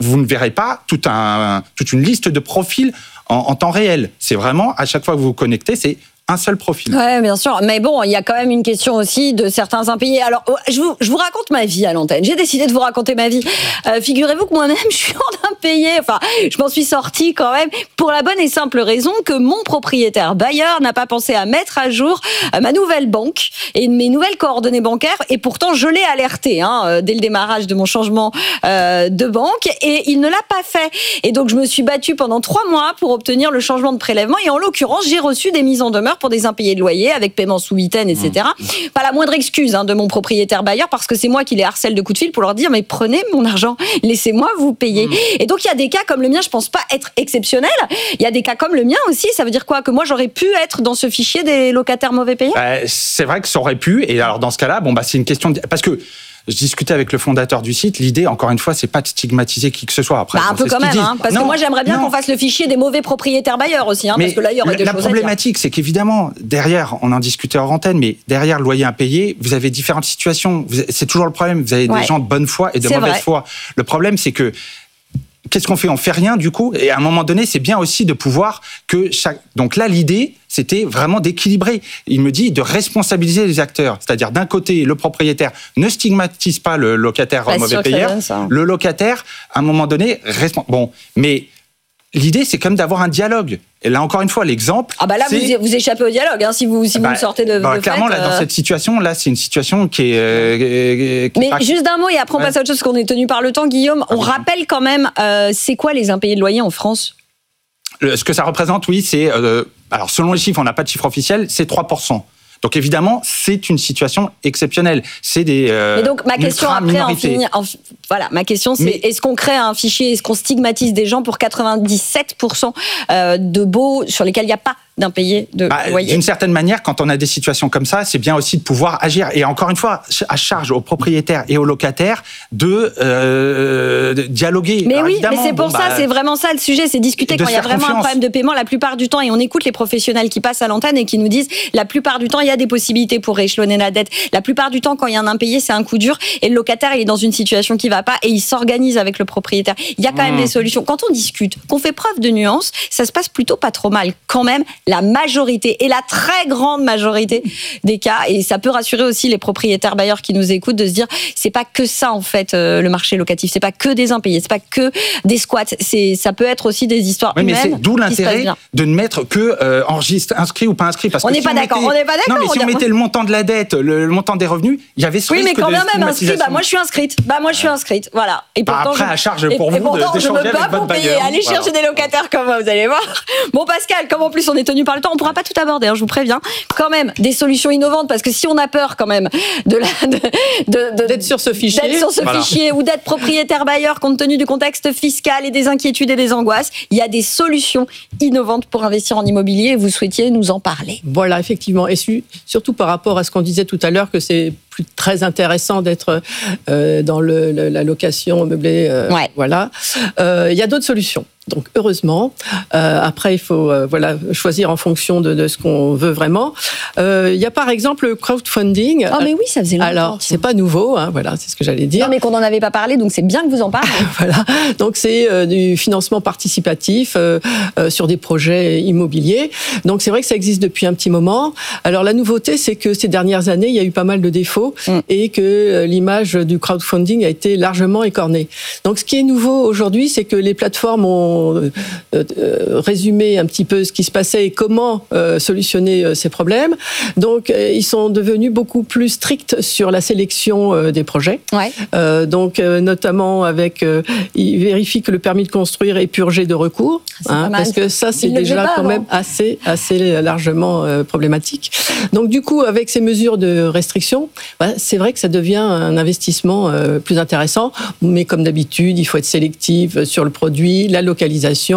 vous ne verrez pas tout un, toute une liste de profils en, en temps réel. C'est vraiment, à chaque fois que vous vous connectez, c'est un seul profil. Ouais, bien sûr. Mais bon, il y a quand même une question aussi de certains impayés. Alors, je vous, je vous raconte ma vie à l'antenne. J'ai décidé de vous raconter ma vie. Euh, figurez-vous que moi-même, je suis en impayé. Enfin, je m'en suis sortie quand même pour la bonne et simple raison que mon propriétaire bailleur n'a pas pensé à mettre à jour ma nouvelle banque et mes nouvelles coordonnées bancaires. Et pourtant, je l'ai alerté hein, dès le démarrage de mon changement euh, de banque et il ne l'a pas fait. Et donc, je me suis battue pendant trois mois pour obtenir le changement de prélèvement. Et en l'occurrence, j'ai reçu des mises en demeure pour des impayés de loyer avec paiement sous huitaine, et cetera. Mmh. Pas la moindre excuse hein, de mon propriétaire bailleur parce que c'est moi qui les harcèle de coups de fil pour leur dire mais prenez mon argent, laissez-moi vous payer. Mmh. Et donc il y a des cas comme le mien, je pense pas être exceptionnel. Il y a des cas comme le mien aussi. Ça veut dire quoi? Que moi j'aurais pu être dans ce fichier des locataires mauvais payeurs? euh, C'est vrai que ça aurait pu. Et alors dans ce cas-là, bon bah c'est une question de... parce que je discutais avec le fondateur du site. L'idée, encore une fois, c'est pas de stigmatiser qui que ce soit. Après, bah, un peu quand même, hein, parce non, que moi j'aimerais bien non. qu'on fasse le fichier des mauvais propriétaires bailleurs aussi, hein, parce que là il y aurait des la choses problématique, c'est qu'évidemment derrière, on en discutait hors antenne, mais derrière le loyer impayé, vous avez différentes situations. C'est toujours le problème. Vous avez ouais. des gens de bonne foi et de c'est mauvaise vrai. foi. Le problème, c'est que qu'est-ce qu'on fait? On fait rien du coup. Et à un moment donné, c'est bien aussi de pouvoir que chaque. Donc là, l'idée, c'était vraiment d'équilibrer. Il me dit de responsabiliser les acteurs. C'est-à-dire, d'un côté, le propriétaire ne stigmatise pas le locataire bah, mauvais payeur. Le locataire, à un moment donné, respons... bon, mais l'idée, c'est quand même d'avoir un dialogue. Et là, encore une fois, l'exemple. Ah bah là, vous, vous échappez au dialogue, hein, si vous si bah, vous sortez de. Bah, de clairement, fait, là, euh... dans cette situation, là, c'est une situation qui est. Euh, qui Mais pas... juste d'un mot et après on ouais. passe à autre chose, parce qu'on est tenu par le temps, Guillaume. On ah, rappelle quand même, euh, c'est quoi les impayés de loyer en France? Le, ce que ça représente, oui, c'est. Euh, alors, selon les chiffres, on n'a pas de chiffre officiel, c'est trois pour cent. Donc évidemment, c'est une situation exceptionnelle. C'est des. Euh, Mais donc ma question après, en finir, en, voilà, ma question c'est Mais, est-ce qu'on crée un fichier, est-ce qu'on stigmatise des gens pour quatre-vingt-dix-sept pour cent euh, de baux sur lesquels il n'y a pas d'impayés de bah, loyer? D'une certaine manière, quand on a des situations comme ça, c'est bien aussi de pouvoir agir. Et encore une fois, à charge aux propriétaires et aux locataires de, euh, de dialoguer. Mais Alors, oui, mais c'est pour bon, ça, bah, c'est vraiment ça le sujet, c'est discuter quand il y a vraiment confiance. un problème de paiement la plupart du temps. Et on écoute les professionnels qui passent à l'antenne et qui nous disent la plupart du temps, il y a des possibilités pour rééchelonner la dette. La plupart du temps, quand il y a un impayé, c'est un coup dur et le locataire, il est dans une situation qui va pas et il s'organise avec le propriétaire. Il y a quand mmh. même des solutions. Quand on discute, qu'on fait preuve de nuance, ça se passe plutôt pas trop mal. Quand même, la majorité et la très grande majorité des cas, et ça peut rassurer aussi les propriétaires bailleurs qui nous écoutent de se dire c'est pas que ça en fait euh, le marché locatif, c'est pas que des impayés, c'est pas que des squats, c'est ça peut être aussi des histoires oui, humaines. Mais c'est d'où l'intérêt de ne mettre que euh, enregistre inscrit ou pas inscrit parce on que n'est si pas on d'accord, mettait... on n'est pas d'accord. Non mais si on, on mettait le montant de la dette, le, le montant des revenus, il y avait ce oui, risque mais quand de même même inscrit, bah moi je suis inscrite, bah moi je suis inscrite, voilà. Et pourtant, bah après je... à charge pour et, vous et de d'échanger avec votre bailleur. Allez chercher des locataires comme moi, vous allez voir. Bon Pascal, comme en plus on est tenu par le temps, on pourra pas tout aborder, hein, je vous préviens. Quand même des solutions innovantes parce que si on a peur quand même de la de, de, de d'être sur ce fichier, d'être sur ce voilà. fichier ou d'être propriétaire bailleur compte tenu du contexte fiscal et des inquiétudes et des angoisses, il y a des solutions innovantes pour investir en immobilier et vous souhaitiez nous en parler. Voilà, effectivement, et su, surtout par rapport à ce qu'on disait tout à l'heure que c'est plus très intéressant d'être euh, dans le, le, la location meublée. Euh, ouais. Voilà, euh, il y a d'autres solutions. Donc heureusement, euh, après il faut euh, voilà choisir en fonction de, de ce qu'on veut vraiment. Euh, il y a par exemple le crowdfunding. Oh mais oui, ça faisait longtemps. Alors c'est pas nouveau, hein, voilà, c'est ce que j'allais dire. Non mais qu'on n'en avait pas parlé, donc c'est bien que vous en parlez. Voilà, donc c'est euh, du financement participatif euh, euh, sur des projets immobiliers. Donc c'est vrai que ça existe depuis un petit moment. Alors la nouveauté, c'est que ces dernières années, il y a eu pas mal de défauts mm. et que euh, l'image du crowdfunding a été largement écornée. Donc ce qui est nouveau aujourd'hui, c'est que les plateformes ont Euh, euh, résumé un petit peu ce qui se passait et comment euh, solutionner euh, ces problèmes. Donc, euh, ils sont devenus beaucoup plus stricts sur la sélection euh, des projets. Ouais. Euh, donc, euh, notamment avec, euh, ils vérifient que le permis de construire est purgé de recours, hein, parce que ça, c'est ils déjà pas, quand non même assez, assez largement euh, problématique. Donc, du coup, avec ces mesures de restriction, bah, c'est vrai que ça devient un investissement euh, plus intéressant. Mais comme d'habitude, il faut être sélectif sur le produit, la localisation,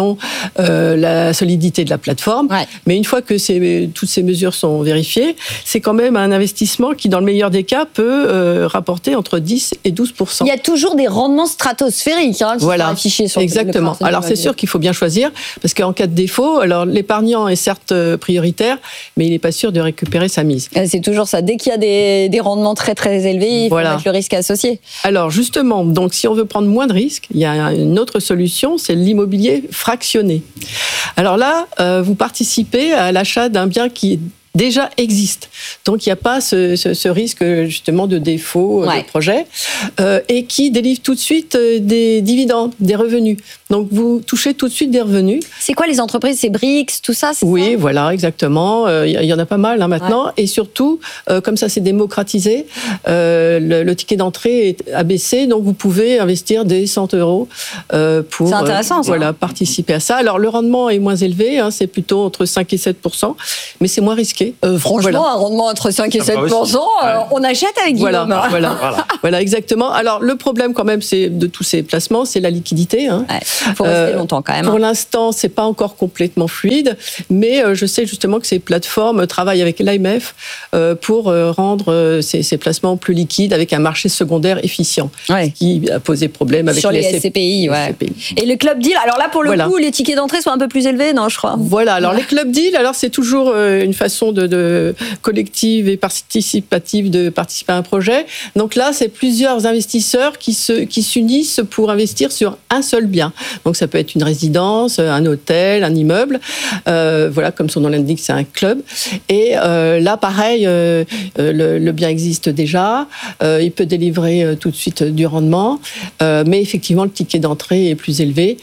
euh, la solidité de la plateforme. Ouais. Mais une fois que ces, toutes ces mesures sont vérifiées, c'est quand même un investissement qui, dans le meilleur des cas, peut euh, rapporter entre dix et douze pour cent. Il y a toujours des rendements stratosphériques hein, qui voilà. sont affichés sur Exactement. le alors c'est sûr qu'il faut bien choisir, parce qu'en cas de défaut, alors l'épargnant est certes prioritaire, mais il n'est pas sûr de récupérer sa mise. C'est toujours ça. Dès qu'il y a des, des rendements rendement très très élevé, il Voilà. faut mettre le risque associé. Alors justement, donc si on veut prendre moins de risques, il y a une autre solution, c'est l'immobilier fractionné. Alors là, euh, vous participez à l'achat d'un bien qui déjà existe. Donc il n'y a pas ce, ce, ce risque justement de défaut Ouais. de projet euh, et qui délivre tout de suite euh, des dividendes, des revenus. Donc vous touchez tout de suite des revenus. C'est quoi les entreprises? C'est Brix, tout ça, c'est Oui, ça voilà, exactement. Il euh, y, y en a pas mal hein, maintenant. Ouais. Et surtout, euh, comme ça s'est démocratisé, euh, le, le ticket d'entrée est abaissé, donc vous pouvez investir des cent euros euh, pour c'est intéressant, euh, ça. voilà, participer à ça. Alors le rendement est moins élevé, hein, c'est plutôt entre cinq et sept pour cent, mais c'est moins risqué. Euh, franchement, voilà. un rendement entre cinq et Ça sept va pour cent, aussi. euh, on achète avec Guillaume. Voilà, voilà, voilà. voilà, exactement. Alors le problème quand même, c'est de tous ces placements, c'est la liquidité. Hein. Ouais, il faut rester Euh, longtemps quand même. Pour hein. l'instant, c'est pas encore complètement fluide, mais euh, je sais justement que ces plateformes travaillent avec l'A M F euh, pour euh, rendre euh, ces, ces placements plus liquides avec un marché secondaire efficient, Ouais. qui a posé problème avec Sur les S S C P I, ouais. S C P I. Et le club deal, alors là pour le Voilà. coup, les tickets d'entrée sont un peu plus élevés, non, je crois. Voilà, alors Ouais. les club deals, alors c'est toujours euh, une façon de, de collective et participative de participer à un projet. Donc là, c'est plusieurs investisseurs qui se qui s'unissent pour investir sur un seul bien. Donc ça peut être une résidence, un hôtel, un immeuble. Euh, voilà, comme son nom l'indique, c'est un club. Et euh, là, pareil, euh, le, le bien existe déjà. Euh, il peut délivrer euh, tout de suite du rendement, euh, mais effectivement, le ticket d'entrée est plus élevé.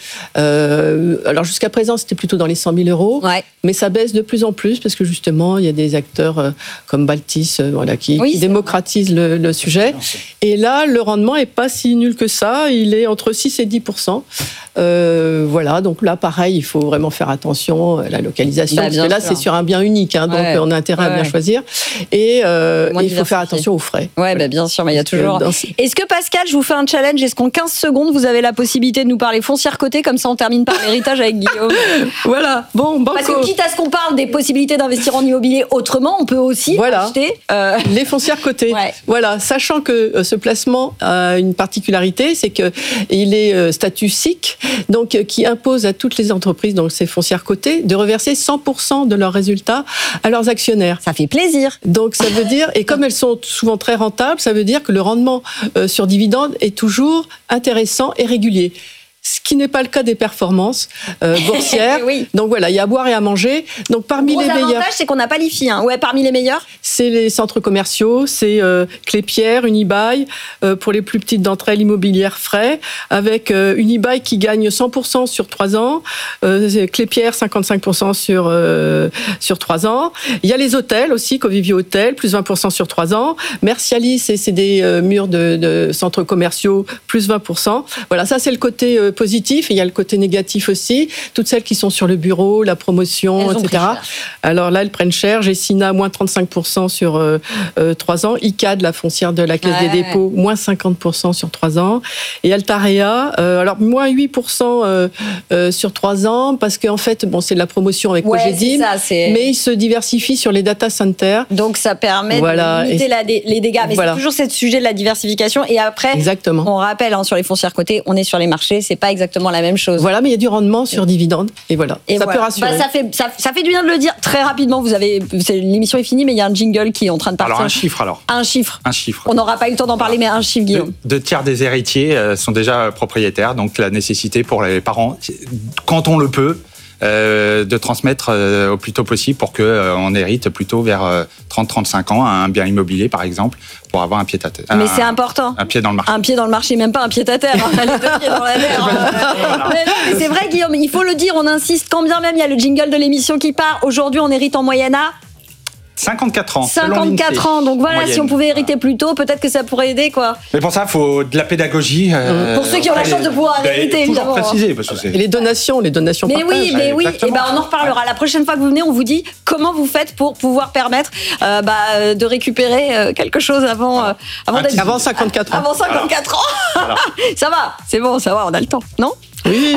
Euh, alors jusqu'à présent, c'était plutôt dans les cent mille euros. Ouais. Mais ça baisse de plus en plus parce que justement, il y a des acteurs euh, comme Baltis euh, voilà, qui, Oui, qui c'est démocratisent le, le sujet. Et là, le rendement est pas si nul que ça. Il est entre six et dix pour cent. Euh, voilà, donc là, pareil, il faut vraiment faire attention à la localisation. Bah, parce bien que là, sûr. c'est sur un bien unique. Hein, donc, Ouais. on a intérêt à Ouais. bien choisir. Et euh, Moins et il faut faire diversifié. attention aux frais. Ouais, bah, bien sûr, mais il y a Parce que toujours. dans ces- Est-ce que Pascal, je vous fais un challenge? Est-ce qu'en quinze secondes, vous avez la possibilité de nous parler foncière cotée? Comme ça, on termine par l'héritage avec Guillaume. Voilà, bon, banco. Parce que quitte à ce qu'on parle des possibilités d'investir en immobilier autrement, on peut aussi Voilà. acheter. euh, Les foncières cotées. Ouais. Voilà, sachant que euh, ce placement a une particularité, c'est que il est euh, statut S I C, donc euh, qui impose à toutes les entreprises, donc ces foncières cotées, de reverser cent pour cent de leurs résultats à leurs actionnaires. Ça fait plaisir. Donc ça veut dire, et comme elles sont souvent très rentables, ça veut dire que le rendement euh, sur dividende est toujours intéressant et régulier. Ce qui n'est pas le cas des performances euh, boursières. Oui. Donc voilà, il y a à boire et à manger. Donc parmi Gros les meilleurs, avantage, c'est qu'on n'a pas l'I F I. Hein. Ouais, parmi les meilleurs. c'est les centres commerciaux, c'est euh, Clépierre, Unibail, euh, pour les plus petites d'entre elles, Immobilière Frais, avec euh, Unibail qui gagne cent pour cent sur trois ans, euh, c'est Clépierre cinquante-cinq pour cent sur euh, sur trois ans. Il y a les hôtels aussi, Covivio Hôtel, plus vingt pour cent sur trois ans. Mercialis, c'est, c'est des euh, murs de, de centres commerciaux, plus vingt pour cent. Voilà, ça c'est le côté euh, positif. Et il y a le côté négatif aussi. Toutes celles qui sont sur le bureau, la promotion, Elles ont et pris cetera. cher. Alors là, elles prennent cher. Gessina, moins trente-cinq pour cent sur euh, euh, trois ans. I C A D, la foncière de la Caisse Ouais. des dépôts, moins cinquante pour cent sur trois ans. Et Altarea, euh, alors moins huit pour cent euh, euh, sur trois ans, parce qu'en fait, bon, c'est de la promotion avec Ouais, c'est Cogedim, ça. C'est... mais ils se diversifient sur les data centers. Donc ça permet Voilà. de limiter Et- la dé- les dégâts. Mais Voilà. c'est toujours ce sujet de la diversification. Et après, Exactement. on rappelle, hein, sur les foncières cotées, on est sur les marchés. C'est pas exactement la même chose. Voilà, mais il y a du rendement sur dividende. Et voilà, Et ça voilà. peut rassurer. Bah, ça, fait, ça, ça fait du bien de le dire très rapidement. Vous avez, c'est- l'émission est finie, mais il y a un jingle qui est en train de partir. Alors un chiffre alors. Un chiffre. Un chiffre. On n'aura pas eu le temps d'en parler, mais un chiffre, Guillaume. Deux tiers des héritiers euh, sont déjà propriétaires, donc la nécessité pour les parents, quand on le peut, euh, de transmettre euh, au plus tôt possible pour qu'on euh, on hérite plutôt vers euh, trente à trente-cinq ans un bien immobilier, par exemple, pour avoir un pied à terre. Mais un- c'est important. Un pied dans le marché. Un pied dans le marché, même pas un pied à terre. hein. Les deux pieds dans la terre. hein. Mais non, mais c'est vrai, Guillaume, il faut le dire, on insiste, quand bien même il y a le jingle de l'émission qui part. Aujourd'hui, on hérite en moyenne à cinquante-quatre ans. selon cinquante-quatre l'INSEE, ans. Donc voilà, en si on moyenne. pouvait hériter plus tôt, peut-être que ça pourrait aider, quoi. Mais pour ça, il faut de la pédagogie. euh, Pour ceux qui ont la auprès chance de des- pouvoir Bah, hériter, toujours évidemment. préciser, parce que c'est- Et les donations, les donations Mais oui, partagent. mais oui, et Exactement. ben on en reparlera. La prochaine fois que vous venez, on vous dit comment vous faites pour pouvoir permettre euh, bah, de récupérer euh, quelque chose avant, euh, avant, d'être- Avant cinquante-quatre ans. avant cinquante-quatre ans. Ça va, c'est bon, ça va, on a le temps, non? Oui.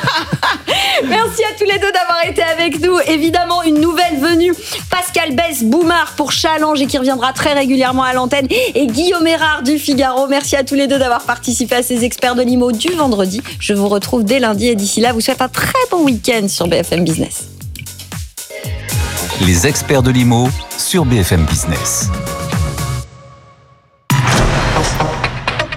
Merci à tous les deux d'avoir été avec nous. Évidemment, une nouvelle venue, Pascal Besse-Boumard pour Challenge et qui reviendra très régulièrement à l'antenne, et Guillaume Erard du Figaro. Merci à tous les deux d'avoir participé à ces experts de l'I M O du vendredi. Je vous retrouve dès lundi et d'ici là, vous souhaite un très bon week-end sur B F M Business. Les experts de l'I M O sur B F M Business.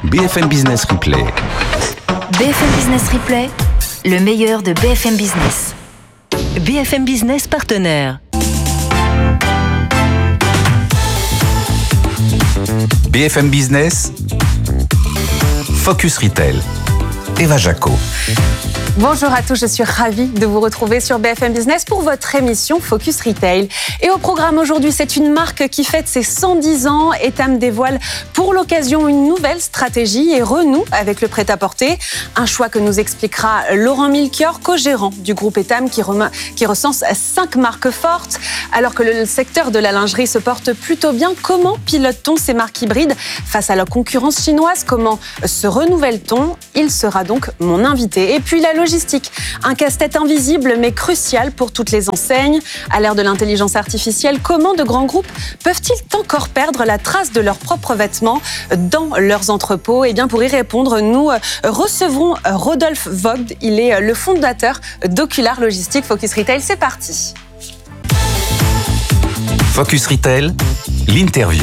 B F M Business Replay. B F M Business Replay, le meilleur de B F M Business. B F M Business partenaire. B F M Business, Focus Retail. Eva Jaco. Bonjour à tous, je suis ravie de vous retrouver sur B F M Business pour votre émission Focus Retail. Et au programme aujourd'hui, c'est une marque qui fête ses cent dix ans. Etam dévoile pour l'occasion une nouvelle stratégie et renoue avec le prêt-à-porter. Un choix que nous expliquera Laurent Milchior, co-gérant du groupe Etam qui, rem- qui recense cinq marques fortes. Alors que le secteur de la lingerie se porte plutôt bien, comment pilote-t-on ces marques hybrides face à la concurrence chinoise? Comment se renouvelle-t-on? Il sera donc mon invité. Et puis la logistique, un casse-tête invisible mais crucial pour toutes les enseignes. À l'ère de l'intelligence artificielle, comment de grands groupes peuvent-ils encore perdre la trace de leurs propres vêtements dans leurs entrepôts? Et bien pour y répondre, nous recevrons Rodolphe Vogt. Il est le fondateur d'Ocular Logistique. Focus Retail, c'est parti. Focus Retail, l'interview.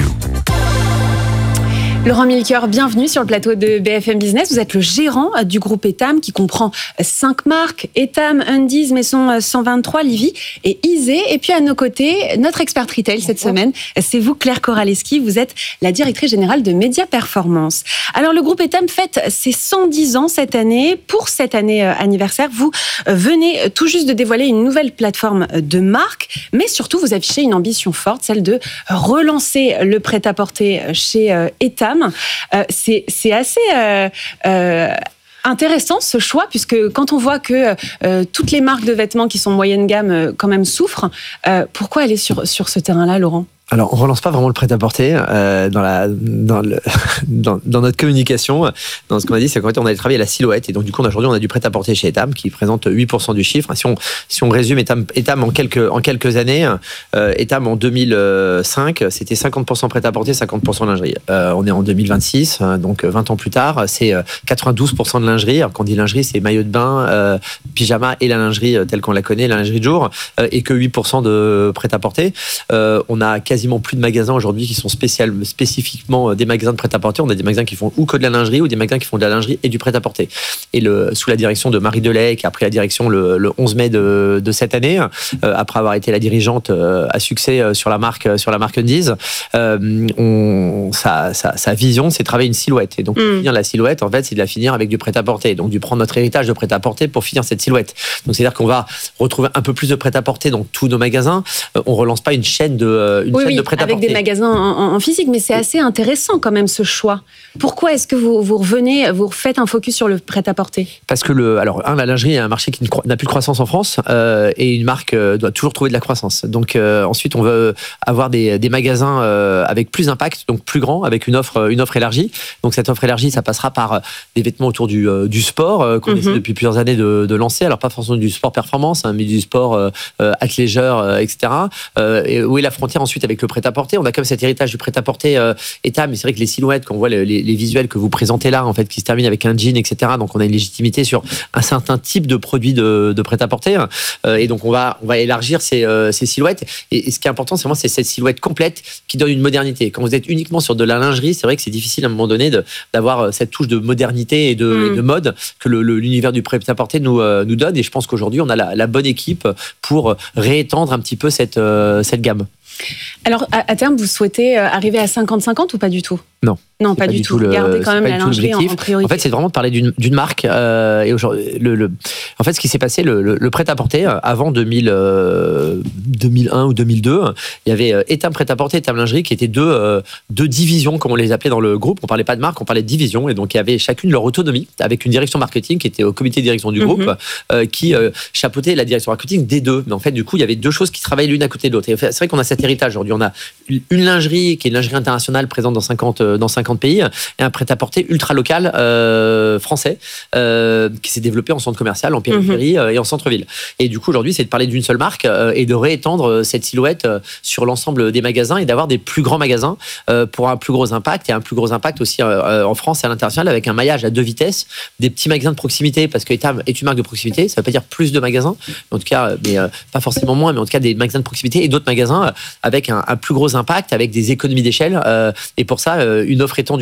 Laurent Milchior, bienvenue sur le plateau de B F M Business. Vous êtes le gérant du groupe Etam qui comprend cinq marques, Etam, Undies, Maison cent vingt-trois, Livy et Isée. Et puis à nos côtés, notre expert retail cette semaine, c'est vous Claire Koraleski. Vous êtes la directrice générale de Média Performance. Alors le groupe Etam fête ses cent dix ans cette année. Pour cette année anniversaire, vous venez tout juste de dévoiler une nouvelle plateforme de marque, mais surtout vous affichez une ambition forte, celle de relancer le prêt-à-porter chez Etam. Euh, c'est, c'est assez euh, euh, intéressant ce choix, puisque quand on voit que euh, toutes les marques de vêtements qui sont moyenne gamme euh, quand même souffrent, euh, pourquoi aller sur, sur ce terrain-là, Laurent ? Alors, on relance pas vraiment le prêt-à-porter euh, dans la dans, le, dans dans notre communication. Dans ce qu'on a dit, c'est qu'en fait, on allait travailler la silhouette, et donc du coup, aujourd'hui, on a du prêt-à-porter chez Etam qui présente huit pour cent du chiffre. Si on si on résume Etam, Etam en quelques en quelques années, euh, Etam en deux mille cinq, c'était cinquante pour cent prêt-à-porter, cinquante pour cent lingerie. Euh, on est en deux mille vingt-six, donc vingt ans plus tard, c'est quatre-vingt-douze pour cent de lingerie. Alors, quand on dit lingerie, c'est maillot de bain, euh, pyjama et la lingerie telle qu'on la connaît, la lingerie de jour, euh, et que huit pour cent de prêt-à-porter. Euh, on a quasiment plus de magasins aujourd'hui qui sont spécial, spécifiquement des magasins de prêt-à-porter. On a des magasins qui font ou que de la lingerie ou des magasins qui font de la lingerie et du prêt-à-porter. Et le, sous la direction de Marie Delay, qui a pris la direction le, le onze mai de, de cette année, euh, après avoir été la dirigeante euh, à succès euh, sur la marque sur la marque Undies, euh, on, sa, sa, sa vision, c'est de travailler une silhouette. Et donc, mmh. finir la silhouette, en fait, c'est de la finir avec du prêt-à-porter. Donc, de prendre notre héritage de prêt-à-porter pour finir cette silhouette. Donc, c'est-à-dire qu'on va retrouver un peu plus de prêt-à-porter dans tous nos magasins. Euh, on relance pas une chaîne de, une oui, chaîne oui. de prêt-à-porter. Avec des magasins en, en physique, mais c'est assez intéressant quand même ce choix. Pourquoi est-ce que vous, vous revenez, vous faites un focus sur le prêt-à-porter ? Parce que le, alors un, la lingerie est un marché qui n'a plus de croissance en France euh, et une marque euh, doit toujours trouver de la croissance. Donc euh, ensuite, on veut avoir des, des magasins euh, avec plus d'impact, donc plus grands, avec une offre, une offre élargie. Donc cette offre élargie, ça passera par des vêtements autour du, euh, du sport euh, qu'on mm-hmm. essaie depuis plusieurs années de, de lancer. Alors pas forcément du sport performance, hein, mais du sport euh, athléisure, euh, et cetera. Euh, et où est la frontière ensuite avec le prêt-à-porter ? On a comme cet héritage du prêt-à-porter euh, Etam, mais c'est vrai que les silhouettes, quand on voit les, les, les visuels que vous présentez là, en fait, qui se terminent avec un jean, et cetera. Donc on a une légitimité sur un certain type de produit de, de prêt-à-porter, euh, et donc on va on va élargir ces, euh, ces silhouettes. Et, et ce qui est important, c'est vraiment c'est cette silhouette complète qui donne une modernité. Quand vous êtes uniquement sur de la lingerie, c'est vrai que c'est difficile à un moment donné de, d'avoir cette touche de modernité et de, mmh. et de mode que le, le, l'univers du prêt-à-porter nous euh, nous donne. Et je pense qu'aujourd'hui, on a la, la bonne équipe pour réétendre un petit peu cette euh, cette gamme. Alors, à, à terme, vous souhaitez arriver à cinquante cinquante ou pas du tout ? Non. Non, pas, pas du tout. tout. Gardez quand même la lingerie en, en priorité. En fait, c'est vraiment de parler d'une, d'une marque. Euh, et aujourd'hui, le, le, en fait, ce qui s'est passé, le, le, le prêt-à-porter, avant deux mille, euh, deux mille un ou deux mille deux, il y avait Etam Prêt-à-porter et Etam Lingerie qui étaient deux, euh, deux divisions, comme on les appelait dans le groupe. On parlait pas de marque, on parlait de division. Et donc, il y avait chacune leur autonomie, avec une direction marketing qui était au comité de direction du groupe, mm-hmm. euh, qui euh, chapeautait la direction marketing des deux. Mais en fait, du coup, il y avait deux choses qui travaillaient l'une à côté de l'autre. Et c'est vrai qu'on a cet héritage aujourd'hui. On a une lingerie qui est une lingerie internationale présente dans cinquante, dans cinquante pays, et un prêt-à-porter ultra local euh, français euh, qui s'est développé en centre commercial, en périphérie mmh. euh, et en centre-ville. Et du coup, aujourd'hui, c'est de parler d'une seule marque euh, et de réétendre cette silhouette euh, sur l'ensemble des magasins et d'avoir des plus grands magasins euh, pour un plus gros impact, et un plus gros impact aussi euh, en France et à l'international, avec un maillage à deux vitesses, des petits magasins de proximité, parce que Etam est une marque de proximité. Ça ne veut pas dire plus de magasins, en tout cas, mais euh, pas forcément moins, mais en tout cas des magasins de proximité, et d'autres magasins euh, avec un, un plus gros impact, avec des économies d'échelle, euh, et pour ça, euh, une offre étendue.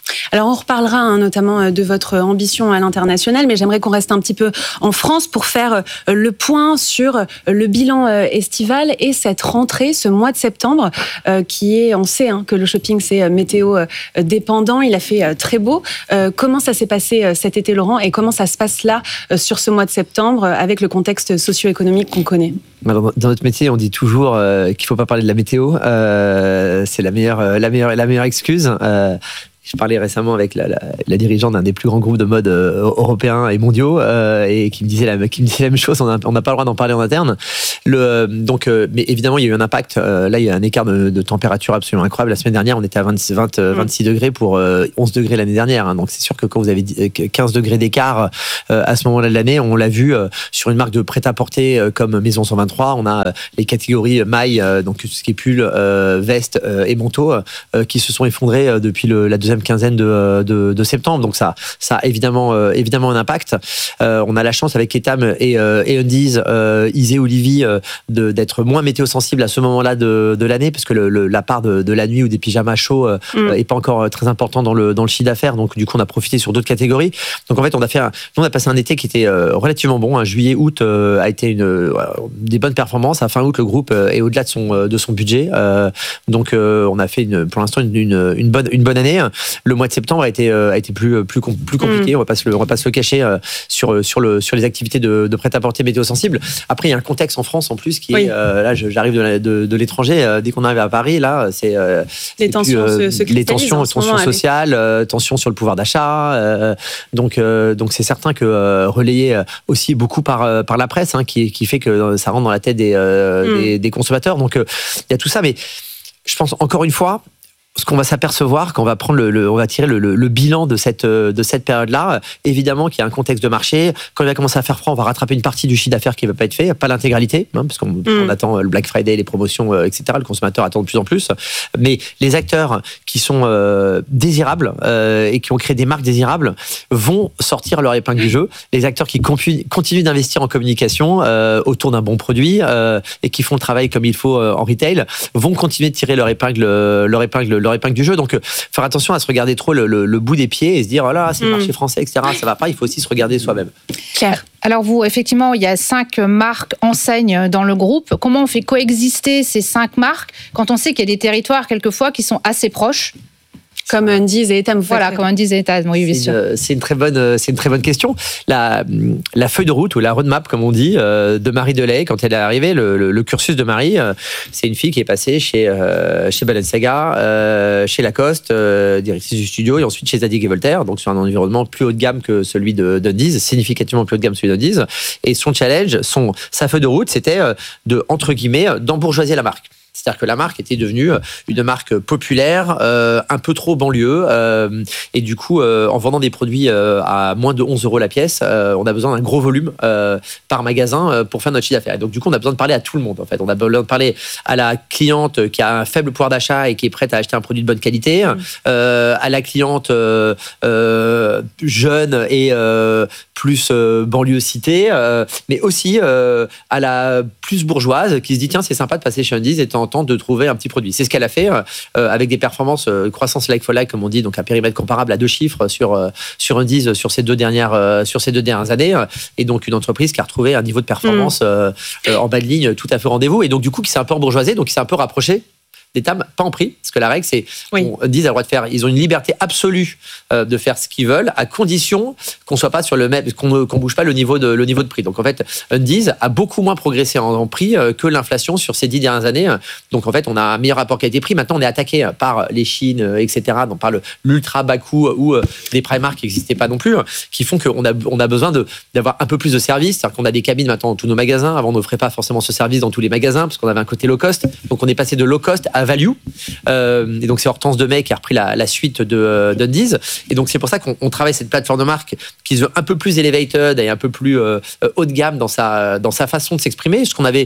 Alors on reparlera hein, notamment de votre ambition à l'international, mais j'aimerais qu'on reste un petit peu en France pour faire le point sur le bilan estival et cette rentrée, ce mois de septembre, euh, qui est, on sait hein, que le shopping c'est météo dépendant, il a fait très beau. Euh, comment ça s'est passé cet été, Laurent, et comment ça se passe là sur ce mois de septembre avec le contexte socio-économique qu'on connaît? Dans notre métier, on dit toujours euh, qu'il ne faut pas parler de la météo. Euh, c'est la meilleure, la meilleure, la meilleure excuse. Euh, Je parlais récemment avec la, la, la dirigeante d'un des plus grands groupes de mode euh, européens et mondiaux euh, et qui me disait la, qui me disait la même chose. On n'a pas le droit d'en parler en interne. Le, donc, euh, mais évidemment, il y a eu un impact. Euh, là, il y a un écart de, de température absolument incroyable. La semaine dernière, on était à vingt, vingt, vingt-six degrés pour euh, onze degrés l'année dernière. Hein. Donc, c'est sûr que quand vous avez quinze degrés d'écart euh, à ce moment-là de l'année, on l'a vu euh, sur une marque de prêt-à-porter euh, comme Maison cent vingt-trois. On a euh, les catégories mailles, euh, donc tout ce qui est pull, euh, veste euh, et manteau, euh, qui se sont effondrés euh, depuis le, la deuxième quinzaine de, de, de septembre. Donc ça, ça a évidemment, euh, évidemment un impact. Euh, on a la chance avec Etam et, euh, et Undies, euh, Isée Olivier, euh, de, d'être moins météo-sensible à ce moment-là de, de l'année, parce que le, le, la part de, de la nuit ou des pyjamas chauds euh, mm. est pas encore très important dans le, dans le chiffre d'affaires. Donc du coup, on a profité sur d'autres catégories. Donc en fait, on a fait, un, nous, on a passé un été qui était euh, relativement bon. Hein. Juillet, août euh, a été une, euh, des bonnes performances. À fin août, le groupe euh, est au-delà de son, de son budget. Euh, donc euh, on a fait une, pour l'instant une, une, une bonne, une bonne année. Le mois de septembre a été, a été plus, plus, plus compliqué, mmh. on va pas se le, on va pas se le cacher euh, sur, sur, le, sur les activités de, de prêt-à-porter météo-sensible. Après, il y a un contexte en France en plus qui oui. est, euh, là j'arrive de, la, de, de l'étranger, euh, dès qu'on arrive à Paris, là, c'est, euh, les, c'est tensions plus, euh, se, se les tensions, tensions sociales, euh, tensions sur le pouvoir d'achat. Euh, donc, euh, donc c'est certain que euh, relayé aussi beaucoup par, euh, par la presse, hein, qui, qui fait que ça rentre dans la tête des, euh, mmh. des, des consommateurs. Donc, euh, il y a tout ça, mais je pense encore une fois, ce qu'on va s'apercevoir quand on va prendre le, le on va tirer le, le, le bilan de cette de cette période-là, évidemment qu'il y a un contexte de marché. Quand il va commencer à faire froid, on va rattraper une partie du chiffre d'affaires qui ne va pas être fait, pas l'intégralité, hein, parce qu'on mm. on attend le Black Friday, les promotions, euh, et cetera. Le consommateur attend de plus en plus. Mais les acteurs qui sont euh, désirables euh, et qui ont créé des marques désirables vont sortir leur épingle du jeu. Les acteurs qui compu- continuent d'investir en communication euh, autour d'un bon produit euh, et qui font le travail comme il faut euh, en retail vont continuer de tirer leur épingle, leur épingle leur épingle du jeu. Donc, euh, faire attention à se regarder trop le, le, le bout des pieds et se dire, oh là, c'est le marché français, et cetera. Ça va pas, il faut aussi se regarder soi-même. Claire. Alors vous, effectivement, il y a cinq marques enseignes dans le groupe. Comment on fait coexister ces cinq marques quand on sait qu'il y a des territoires, quelquefois, qui sont assez proches? Comme Undies et Etam. Voilà, comme Undies et Etam, oui, bien c'est sûr. Une, c'est, une très bonne, c'est une très bonne question. La, la feuille de route, ou la roadmap, comme on dit, euh, de Marie Delay, quand elle est arrivée, le, le, le cursus de Marie, euh, c'est une fille qui est passée chez, euh, chez Balenciaga, euh, chez Lacoste, euh, directrice du studio, et ensuite chez Zadig et Voltaire, donc sur un environnement plus haut de gamme que celui de, d'Undies, significativement plus haut de gamme que celui d'Undies. Et son challenge, son, sa feuille de route, c'était de, entre guillemets, d'embourgeoiser la marque. C'est-à-dire que la marque était devenue une marque populaire, euh, un peu trop banlieue, euh, et du coup, euh, en vendant des produits euh, à moins de onze euros la pièce, euh, on a besoin d'un gros volume euh, par magasin euh, pour faire notre chiffre d'affaires. Et donc, du coup, on a besoin de parler à tout le monde. En fait, on a besoin de parler à la cliente qui a un faible pouvoir d'achat et qui est prête à acheter un produit de bonne qualité, mmh. euh, à la cliente euh, euh, jeune et euh, plus euh, banlieue cité, euh, mais aussi euh, à la plus bourgeoise qui se dit tiens, c'est sympa de passer chez Undies et temps de trouver un petit produit. C'est ce qu'elle a fait euh, avec des performances, euh, croissance like for like, comme on dit, donc un périmètre comparable à deux chiffres sur, euh, sur Undies sur ces deux dernières, euh, sur ces deux dernières années. Et donc une entreprise qui a retrouvé un niveau de performance mmh. euh, euh, en bas de ligne tout à fait au rendez-vous. Et donc du coup, qui s'est un peu bourgeoisé, donc qui s'est un peu rapproché d'Etam, pas en prix, parce que la règle, c'est oui. on dit à le droit de faire, ils ont une liberté absolue euh, de faire ce qu'ils veulent, à condition qu'on soit pas sur le même, qu'on qu'on bouge pas le niveau de le niveau de prix. Donc en fait, Undies a beaucoup moins progressé en, en prix euh, que l'inflation sur ces dix dernières années. Donc en fait, on a un meilleur rapport qualité-prix. Maintenant, on est attaqué par les Chines, euh, et cetera. Donc par le l'ultra bas coût ou euh, des Primark qui n'existaient pas non plus, qui font qu'on a on a besoin de d'avoir un peu plus de services. C'est-à-dire qu'on a des cabines maintenant dans tous nos magasins. Avant, on n'offrait pas forcément ce service dans tous les magasins parce qu'on avait un côté low cost. Donc on est passé de low cost à value. Euh, et donc c'est Hortense Demey qui a repris la, la suite de d'Undies. Et donc c'est pour ça qu'on on travaille cette plateforme de marque qui se veut un peu plus elevated et un peu plus euh, haut de gamme dans sa dans sa façon de s'exprimer. Ce qu'on avait, je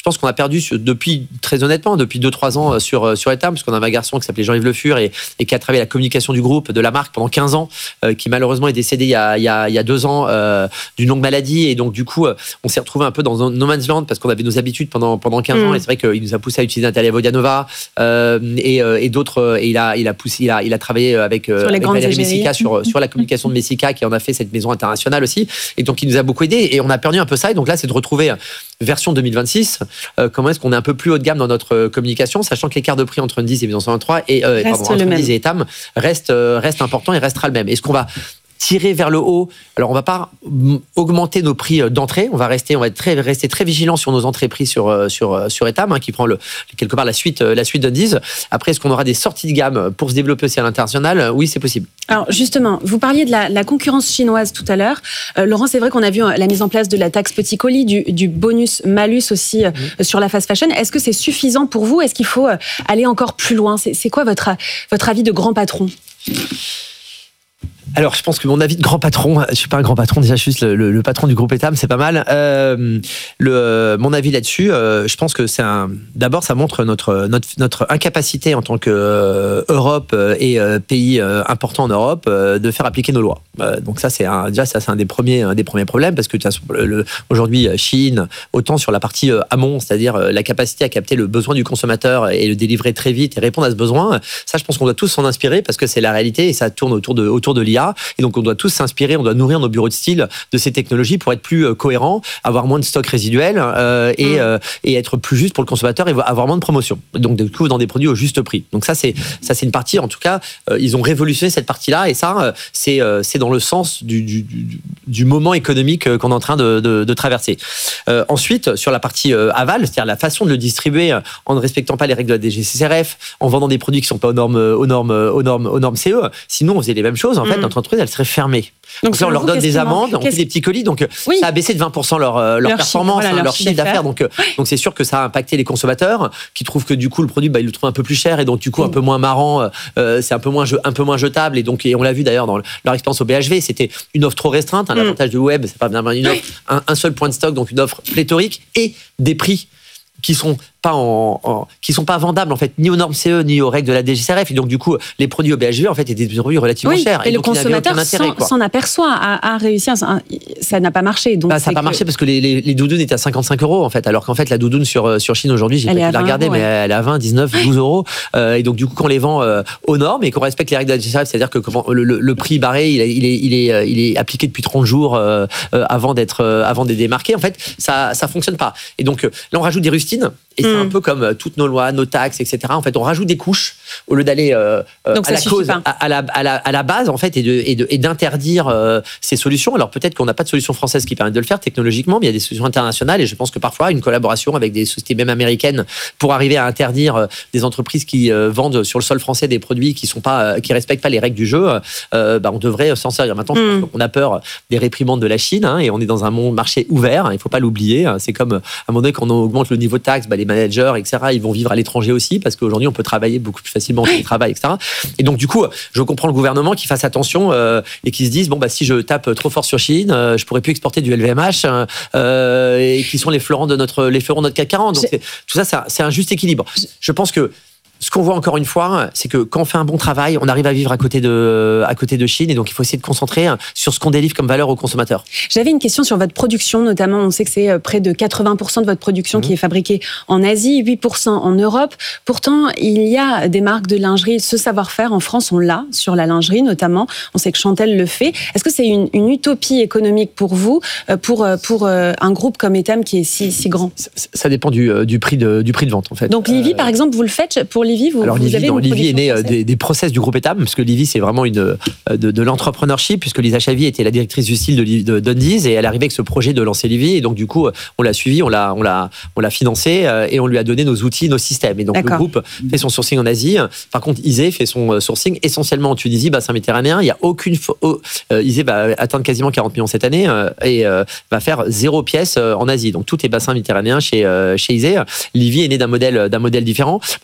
pense qu'on a perdu depuis, très honnêtement, depuis deux trois ans sur, sur Etam, parce qu'on a un garçon qui s'appelait Jean-Yves Le Fur et, et qui a travaillé la communication du groupe, de la marque pendant quinze ans, euh, qui malheureusement est décédé il y a, il y a, il y a deux ans euh, d'une longue maladie. Et donc, du coup, on s'est retrouvé un peu dans un no man's land parce qu'on avait nos habitudes pendant, pendant quinze mmh. ans. Et c'est vrai qu'il nous a poussé à utiliser Natalia Vodianova euh, et, et d'autres. Et il a, il a poussé, il a, il a travaillé avec, euh, avec Valérie Messica sur, sur la communication de Messica, qui en a fait cette maison internationale aussi. Et donc, il nous a beaucoup aidé. Et on a perdu un peu ça. Et donc là, c'est de retrouver version deux mille vingt-six. Euh, comment est-ce qu'on est un peu plus haut de gamme dans notre communication, sachant que l'écart de prix entre Undies et Maison cent vingt-trois et, euh, pardon, entre Undies et Etam reste, euh, reste important et restera le même. Est-ce qu'on va tirer vers le haut? Alors, on va pas augmenter nos prix d'entrée. On va rester, on va être très, rester très vigilant sur nos entrées prix sur, sur, sur Etam, hein, qui prend le, quelque part la suite, la suite d'Undies. Après, est-ce qu'on aura des sorties de gamme pour se développer aussi à l'international? Oui, c'est possible. Alors, justement, vous parliez de la, la concurrence chinoise tout à l'heure. Euh, Laurent, c'est vrai qu'on a vu la mise en place de la taxe petit colis, du, du bonus-malus aussi euh, mmh. sur la fast fashion. Est-ce que c'est suffisant pour vous? Est-ce qu'il faut euh, aller encore plus loin? C'est, c'est quoi votre, votre avis de grand patron? Alors, je pense que mon avis de grand patron, je suis pas un grand patron, déjà, je suis juste le, le, le patron du groupe Etam, c'est pas mal. Euh, le, mon avis là-dessus, euh, je pense que c'est un. D'abord, ça montre notre notre notre incapacité en tant que euh, Europe et euh, pays euh, important en Europe euh, de faire appliquer nos lois. Euh, donc ça, c'est un, déjà ça, c'est un des premiers un des premiers problèmes parce que le, aujourd'hui, Chine, autant sur la partie euh, amont, c'est-à-dire euh, la capacité à capter le besoin du consommateur et le délivrer très vite et répondre à ce besoin. Ça, je pense qu'on doit tous s'en inspirer parce que c'est la réalité et ça tourne autour de autour de l'I A. Et donc, on doit tous s'inspirer, on doit nourrir nos bureaux de style de ces technologies pour être plus euh, cohérents, avoir moins de stocks résiduels euh, et, mmh. euh, et être plus juste pour le consommateur et avoir moins de promotion. Donc, du coup, dans des produits au juste prix. Donc, ça, c'est, ça, c'est une partie, en tout cas, euh, ils ont révolutionné cette partie-là et ça, euh, c'est, euh, c'est dans le sens du, du, du, du moment économique qu'on est en train de, de, de traverser. Euh, ensuite, sur la partie euh, aval, c'est-à-dire la façon de le distribuer euh, en ne respectant pas les règles de la D G C C R F, en vendant des produits qui ne sont pas aux normes, aux normes, aux normes, aux normes C E. Sinon, on faisait les mêmes choses. En mmh. fait, notre entreprise, elle serait fermée. Donc, donc là, on leur donne des amendes, on fait des petits colis, donc oui. ça a baissé de vingt pour cent leur, leur, leur performance, chiffre, voilà, hein, leur chiffre d'affaires. Donc, donc c'est sûr que ça a impacté les consommateurs qui trouvent que du coup le produit, bah, ils le trouvent un peu plus cher et donc du coup un peu moins marrant, euh, c'est un peu moins un peu moins jetable et donc et on l'a vu d'ailleurs dans leur expérience au B H V, c'était une offre trop restreinte. Hein, mm. L'avantage du web, c'est pas bien une offre, un, un seul point de stock, donc une offre pléthorique et des prix qui sont pas en, en qui sont pas vendables en fait ni aux normes C E ni aux règles de la D G C R F et donc du coup les produits au B H V en fait étaient des produits relativement oui, chers et, et le donc, consommateur intérêt, s'en, s'en aperçoit à, à réussir ça, ça n'a pas marché donc bah, ça n'a pas que... marché parce que les, les, les doudounes étaient à cinquante-cinq euros en fait alors qu'en fait la doudoune sur sur Chine aujourd'hui j'ai elle pas pu la regarder euros, mais ouais. elle est à vingt, dix-neuf, douze euros euh, et donc du coup quand on les vend euh, aux normes et qu'on respecte les règles de la D G C R F c'est-à-dire que comment le, le, le prix barré il est il est il est, il est appliqué depuis trente jours euh, euh, avant d'être euh, avant d'être démarqué en fait ça ça fonctionne pas et donc euh, là on rajoute des rustines et mm. c'est un peu comme toutes nos lois, nos taxes, et cetera. En fait, on rajoute des couches au lieu d'aller euh, à la cause, à, à, la, à, la, à la base, en fait, et, de, et, de, et d'interdire euh, ces solutions. Alors peut-être qu'on n'a pas de solution française qui permet de le faire technologiquement, mais il y a des solutions internationales et je pense que parfois une collaboration avec des sociétés même américaines pour arriver à interdire euh, des entreprises qui euh, vendent sur le sol français des produits qui sont pas, euh, qui respectent pas les règles du jeu, euh, bah, on devrait s'en servir. Maintenant, mm. je pense qu'on a peur des réprimandes de la Chine hein, et on est dans un monde marché ouvert. Hein, il faut pas l'oublier. Hein, c'est comme à un moment donné quand on augmente le niveau de taxe, bah, les managers, et cetera. Ils vont vivre à l'étranger aussi parce qu'aujourd'hui on peut travailler beaucoup plus facilement en télétravail, et cetera. Et donc du coup, je comprends le gouvernement qui fasse attention euh, et qui se dise bon bah si je tape trop fort sur Chine, euh, je pourrais plus exporter du L V M H euh, et qui sont les fleurons de notre les fleurons de notre C A C quarante. Donc c'est, tout ça, c'est un, c'est un juste équilibre. Je pense que ce qu'on voit encore une fois, c'est que quand on fait un bon travail, on arrive à vivre à côté de, à côté de Chine et donc il faut essayer de concentrer sur ce qu'on délivre comme valeur aux consommateurs. J'avais une question sur votre production, notamment on sait que c'est près de quatre-vingts pour cent de votre production mmh. qui est fabriquée en Asie, huit pour cent en Europe. Pourtant, il y a des marques de lingerie, ce savoir-faire en France, on l'a sur la lingerie notamment. On sait que Chantel le fait. Est-ce que c'est une, une utopie économique pour vous, pour, pour un groupe comme Etam qui est si, si grand? Ça, ça dépend du, du, prix de, du prix de vente en fait. Donc Livy, euh... par exemple, vous le faites pour Livy, vous, Alors, vous Livy, avez non, une Livy est né euh, des, des process du groupe Etam, parce que Livy, c'est vraiment une, de, de l'entrepreneurship, puisque Lisa Chavy était la directrice du style de, de d'Undies, et elle arrivait avec ce projet de lancer Livy, et donc du coup, on l'a suivi, on l'a, on l'a, on l'a financé, euh, et on lui a donné nos outils, nos systèmes. Et donc D'accord. le groupe fait son sourcing en Asie. Par contre, Isée fait son sourcing essentiellement en Tunisie, bassin méditerranéen. Il y a aucune, oh, euh, Isée va atteindre quasiment quarante millions cette année, euh, et euh, va faire zéro pièce en Asie. Donc tout est bassin méditerranéen chez euh, chez Isée. Livy est né d'un modèle d'un modèle différent. Maintenant, elle a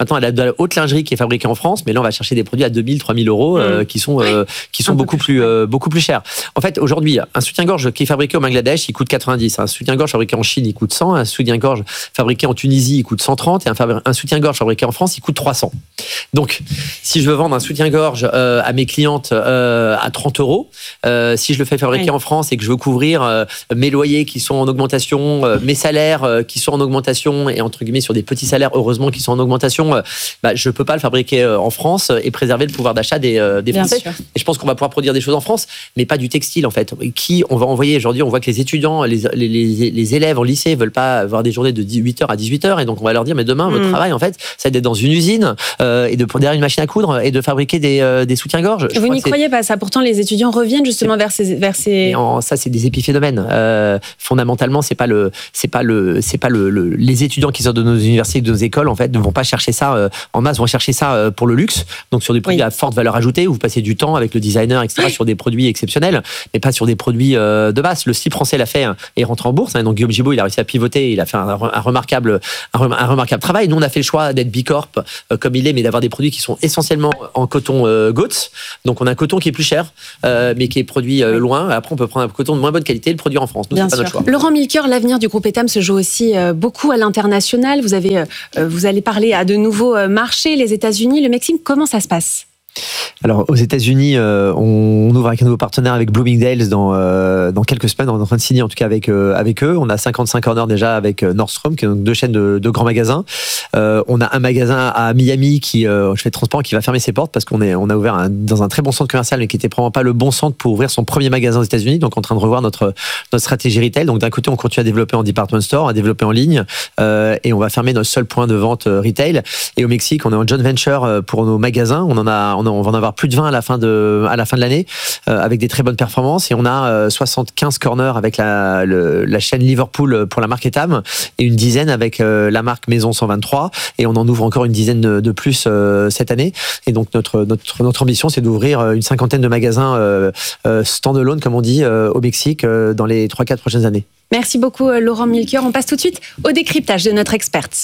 euh, haute lingerie qui est fabriquée en France, mais là on va chercher des produits à deux mille, trois mille euros euh, mmh. qui sont euh, qui sont beaucoup plus, plus euh, beaucoup plus chers. En fait, aujourd'hui, un soutien-gorge qui est fabriqué au Bangladesh, il coûte quatre-vingt-dix. Un soutien-gorge fabriqué en Chine, il coûte cent. Un soutien-gorge fabriqué en Tunisie, il coûte cent trente. Et un, fabri- un soutien-gorge fabriqué en France, il coûte trois cents. Donc, si je veux vendre un soutien-gorge euh, à mes clientes euh, à trente euros, euh, si je le fais fabriquer oui. en France et que je veux couvrir euh, mes loyers qui sont en augmentation, euh, mes salaires euh, qui sont en augmentation et entre guillemets sur des petits salaires heureusement qui sont en augmentation, euh, bah, je peux pas le fabriquer euh, en France et préserver le pouvoir d'achat des, euh, des Français. Et je pense qu'on va pouvoir produire des choses en France, mais pas du textile en fait. Qui on va envoyer aujourd'hui? On voit que les étudiants, les, les, les, les élèves en lycée veulent pas avoir des journées de huit heures à dix-huit heures et donc on va leur dire mais demain mmh. votre travail en fait, ça va être d'être dans une usine euh, et de derrière une machine à coudre et de fabriquer des, euh, des soutiens-gorge. Vous n'y croyez pas ça? Pourtant les étudiants reviennent justement vers ces vers ces. En, ça c'est des épiphénomènes. Euh, fondamentalement c'est pas le c'est pas le c'est pas le, le les étudiants qui sortent de nos universités, de nos écoles en fait ne vont pas chercher ça euh, en masse, vont chercher ça euh, pour le luxe. Donc sur des produits oui. à forte valeur ajoutée où vous passez du temps avec le designer et cetera oui. sur des produits exceptionnels, mais pas sur des produits euh, de base. Le slip français l'a fait hein, et rentre en bourse. Hein, donc Guillaume Gibault il a réussi à pivoter, il a fait un, un remarquable un, un remarquable travail. Nous on a fait le choix d'être Bicorp euh, comme il est, mais d'avoir des produits qui sont essentiellement en coton euh, Goats. Donc on a un coton qui est plus cher, euh, mais qui est produit euh, loin. Après on peut prendre un coton de moins bonne qualité et le produire en France. Nous, Bien c'est pas sûr. notre choix. Laurent Milker, l'avenir du groupe Etam se joue aussi euh, beaucoup à l'international. Vous avez, euh, vous allez parler à de nouveaux euh, marchés, les États-Unis, le Mexique. Comment ça se passe? Alors aux États-Unis, euh, on, on ouvre avec un nouveau partenaire avec Bloomingdale's dans euh, dans quelques semaines. On est en train de signer en tout cas avec euh, avec eux. On a cinquante-cinq corners déjà avec euh, Nordstrom, qui est donc deux chaînes de, de grands magasins. Euh, on a un magasin à Miami qui, euh, je fais transparent, qui va fermer ses portes parce qu'on est on a ouvert un, dans un très bon centre commercial, mais qui était probablement pas le bon centre pour ouvrir son premier magasin aux États-Unis. Donc en train de revoir notre notre stratégie retail. Donc d'un côté, on continue à développer en department store, à développer en ligne, euh, et on va fermer notre seul point de vente euh, retail. Et au Mexique, on est en joint venture euh, pour nos magasins. On en a on, a, on va en avoir plus de vingt à la fin de à la fin de l'année euh, avec des très bonnes performances et on a euh, soixante-quinze corners avec la le, la chaîne Liverpool pour la marque Etam et une dizaine avec euh, la marque Maison cent vingt-trois et on en ouvre encore une dizaine de, de plus euh, cette année et donc notre notre notre ambition c'est d'ouvrir une cinquantaine de magasins euh, euh, stand-alone comme on dit euh, au Mexique euh, dans les trois quatre prochaines années. Merci beaucoup Laurent Milker. On passe tout de suite au décryptage de notre experte.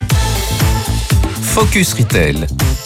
Focus Retail.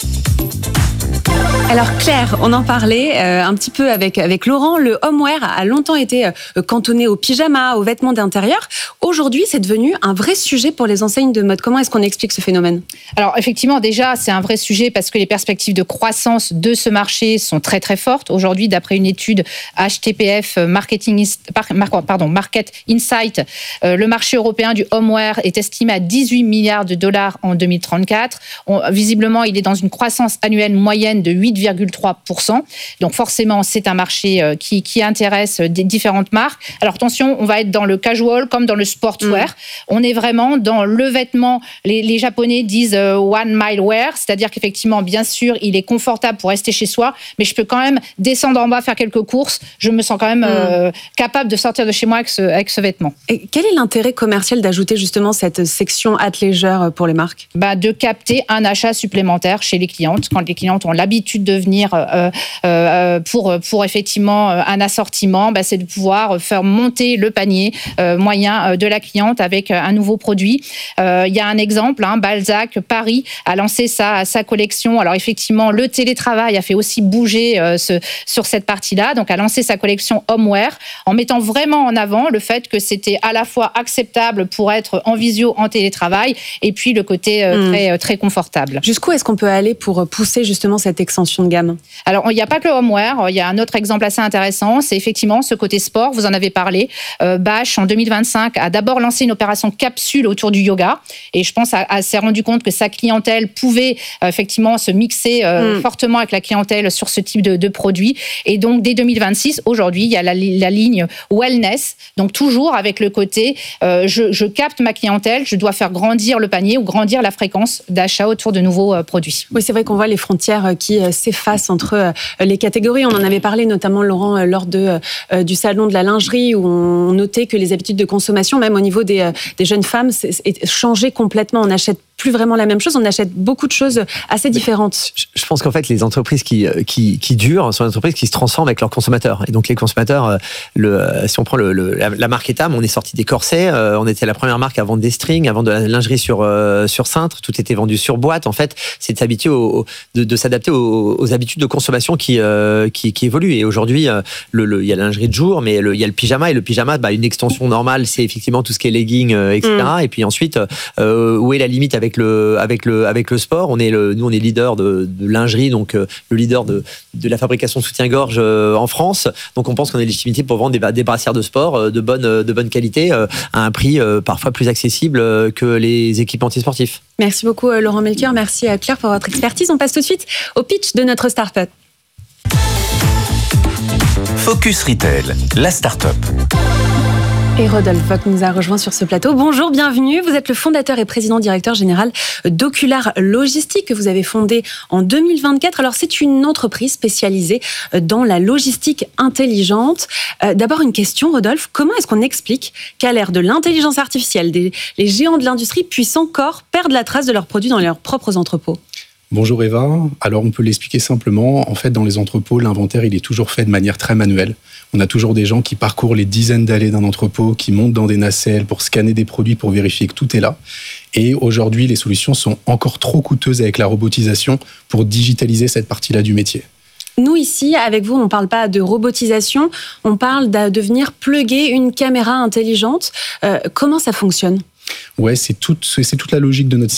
Alors Claire, on en parlait euh, un petit peu avec avec Laurent. Le homeware a longtemps été euh, cantonné aux pyjamas, aux vêtements d'intérieur. Aujourd'hui, c'est devenu un vrai sujet pour les enseignes de mode. Comment est-ce qu'on explique ce phénomène? Alors effectivement, déjà, c'est un vrai sujet parce que les perspectives de croissance de ce marché sont très très fortes. Aujourd'hui, d'après une étude H T P F Marketing, pardon, Market Insight, euh, le marché européen du homeware est estimé à dix-huit milliards de dollars en deux mille trente-quatre. On, visiblement, il est dans une croissance annuelle moyenne de huit virgule trois pour cent. Donc forcément, c'est un marché qui, qui intéresse des différentes marques. Alors attention, on va être dans le casual comme dans le sportswear. Mmh. On est vraiment dans le vêtement. Les, les Japonais disent euh, one mile wear, c'est-à-dire qu'effectivement, bien sûr, il est confortable pour rester chez soi, mais je peux quand même descendre en bas, faire quelques courses. Je me sens quand même mmh. euh, capable de sortir de chez moi avec ce, avec ce vêtement. Et quel est l'intérêt commercial d'ajouter justement cette section athléisure pour les marques? Bah, de capter un achat supplémentaire chez les clientes. Quand les clientes ont l'habitude de venir euh, euh, pour, pour effectivement un assortiment, bah, c'est de pouvoir faire monter le panier euh, moyen de la cliente avec un nouveau produit. Euh, il y a un exemple, hein, Balzac Paris a lancé sa, sa collection. Alors effectivement, le télétravail a fait aussi bouger euh, ce, sur cette partie-là, donc a lancé sa collection homeware en mettant vraiment en avant le fait que c'était à la fois acceptable pour être en visio, en télétravail, et puis le côté euh, mmh. très, très confortable. Jusqu'où est-ce qu'on peut aller pour pousser justement cette extension de gamme? Alors, il n'y a pas que le homeware. Il y a un autre exemple assez intéressant, c'est effectivement ce côté sport. Vous en avez parlé. Euh, Bache, en deux mille vingt-cinq, a d'abord lancé une opération capsule autour du yoga. Et je pense qu'elle s'est rendu compte que sa clientèle pouvait euh, effectivement se mixer euh, mm. fortement avec la clientèle sur ce type de, de produit. Et donc, dès deux mille vingt-six, aujourd'hui, il y a la, la ligne wellness. Donc, toujours avec le côté, euh, je, je capte ma clientèle, je dois faire grandir le panier ou grandir la fréquence d'achat autour de nouveaux euh, produits. Oui, c'est vrai qu'on voit les frontières qui euh, s'effacent entre les catégories. On en avait parlé notamment, Laurent, lors de, euh, du salon de la lingerie, où on notait que les habitudes de consommation, même au niveau des, des jeunes femmes, changeaient complètement. On achète plus vraiment la même chose. On achète beaucoup de choses assez différentes. Je pense qu'en fait, les entreprises qui, qui, qui durent sont des entreprises qui se transforment avec leurs consommateurs. Et donc, les consommateurs, le, si on prend le, le, la, la marque Etam, on est sorti des corsets, euh, on était la première marque à vendre des strings, à vendre de la lingerie sur, euh, sur cintre, tout était vendu sur boîte. En fait, c'est de s'habituer au, de, de s'adapter aux, aux habitudes de consommation qui, euh, qui, qui évoluent. Et aujourd'hui, euh, le, le, il y a la lingerie de jour, mais le, il y a le pyjama. Et le pyjama, bah, une extension normale, c'est effectivement tout ce qui est legging, euh, et cetera. Mm. Et puis ensuite, euh, où est la limite avec le, avec le, avec le sport? On est le, nous, on est leader de, de lingerie, donc euh, le leader de, de la fabrication de soutien-gorge euh, en France. Donc on pense qu'on a légitimité pour vendre des, des brassières de sport euh, de bonne, de bonne qualité euh, à un prix euh, parfois plus accessible euh, que les équipementiers sportifs. Merci beaucoup Laurent Melchior, merci à Claire pour votre expertise. On passe tout de suite au pitch de notre start-up. Focus Retail, la start-up. Et Rodolphe Vogt nous a rejoint sur ce plateau. Bonjour, bienvenue. Vous êtes le fondateur et président directeur général d'Ocular Logistique que vous avez fondé en deux mille vingt-quatre. Alors, c'est une entreprise spécialisée dans la logistique intelligente. Euh, d'abord, une question, Rodolphe. Comment est-ce qu'on explique qu'à l'ère de l'intelligence artificielle, des, les géants de l'industrie puissent encore perdre la trace de leurs produits dans leurs propres entrepôts ? Bonjour Eva. Alors on peut l'expliquer simplement. En fait, dans les entrepôts, l'inventaire il est toujours fait de manière très manuelle. On a toujours des gens qui parcourent les dizaines d'allées d'un entrepôt, qui montent dans des nacelles pour scanner des produits pour vérifier que tout est là. Et aujourd'hui, les solutions sont encore trop coûteuses avec la robotisation pour digitaliser cette partie-là du métier. Nous, ici, avec vous, on ne parle pas de robotisation, on parle de venir plugger une caméra intelligente. Euh, comment ça fonctionne ? Ouais, c'est toute, c'est toute la logique de notre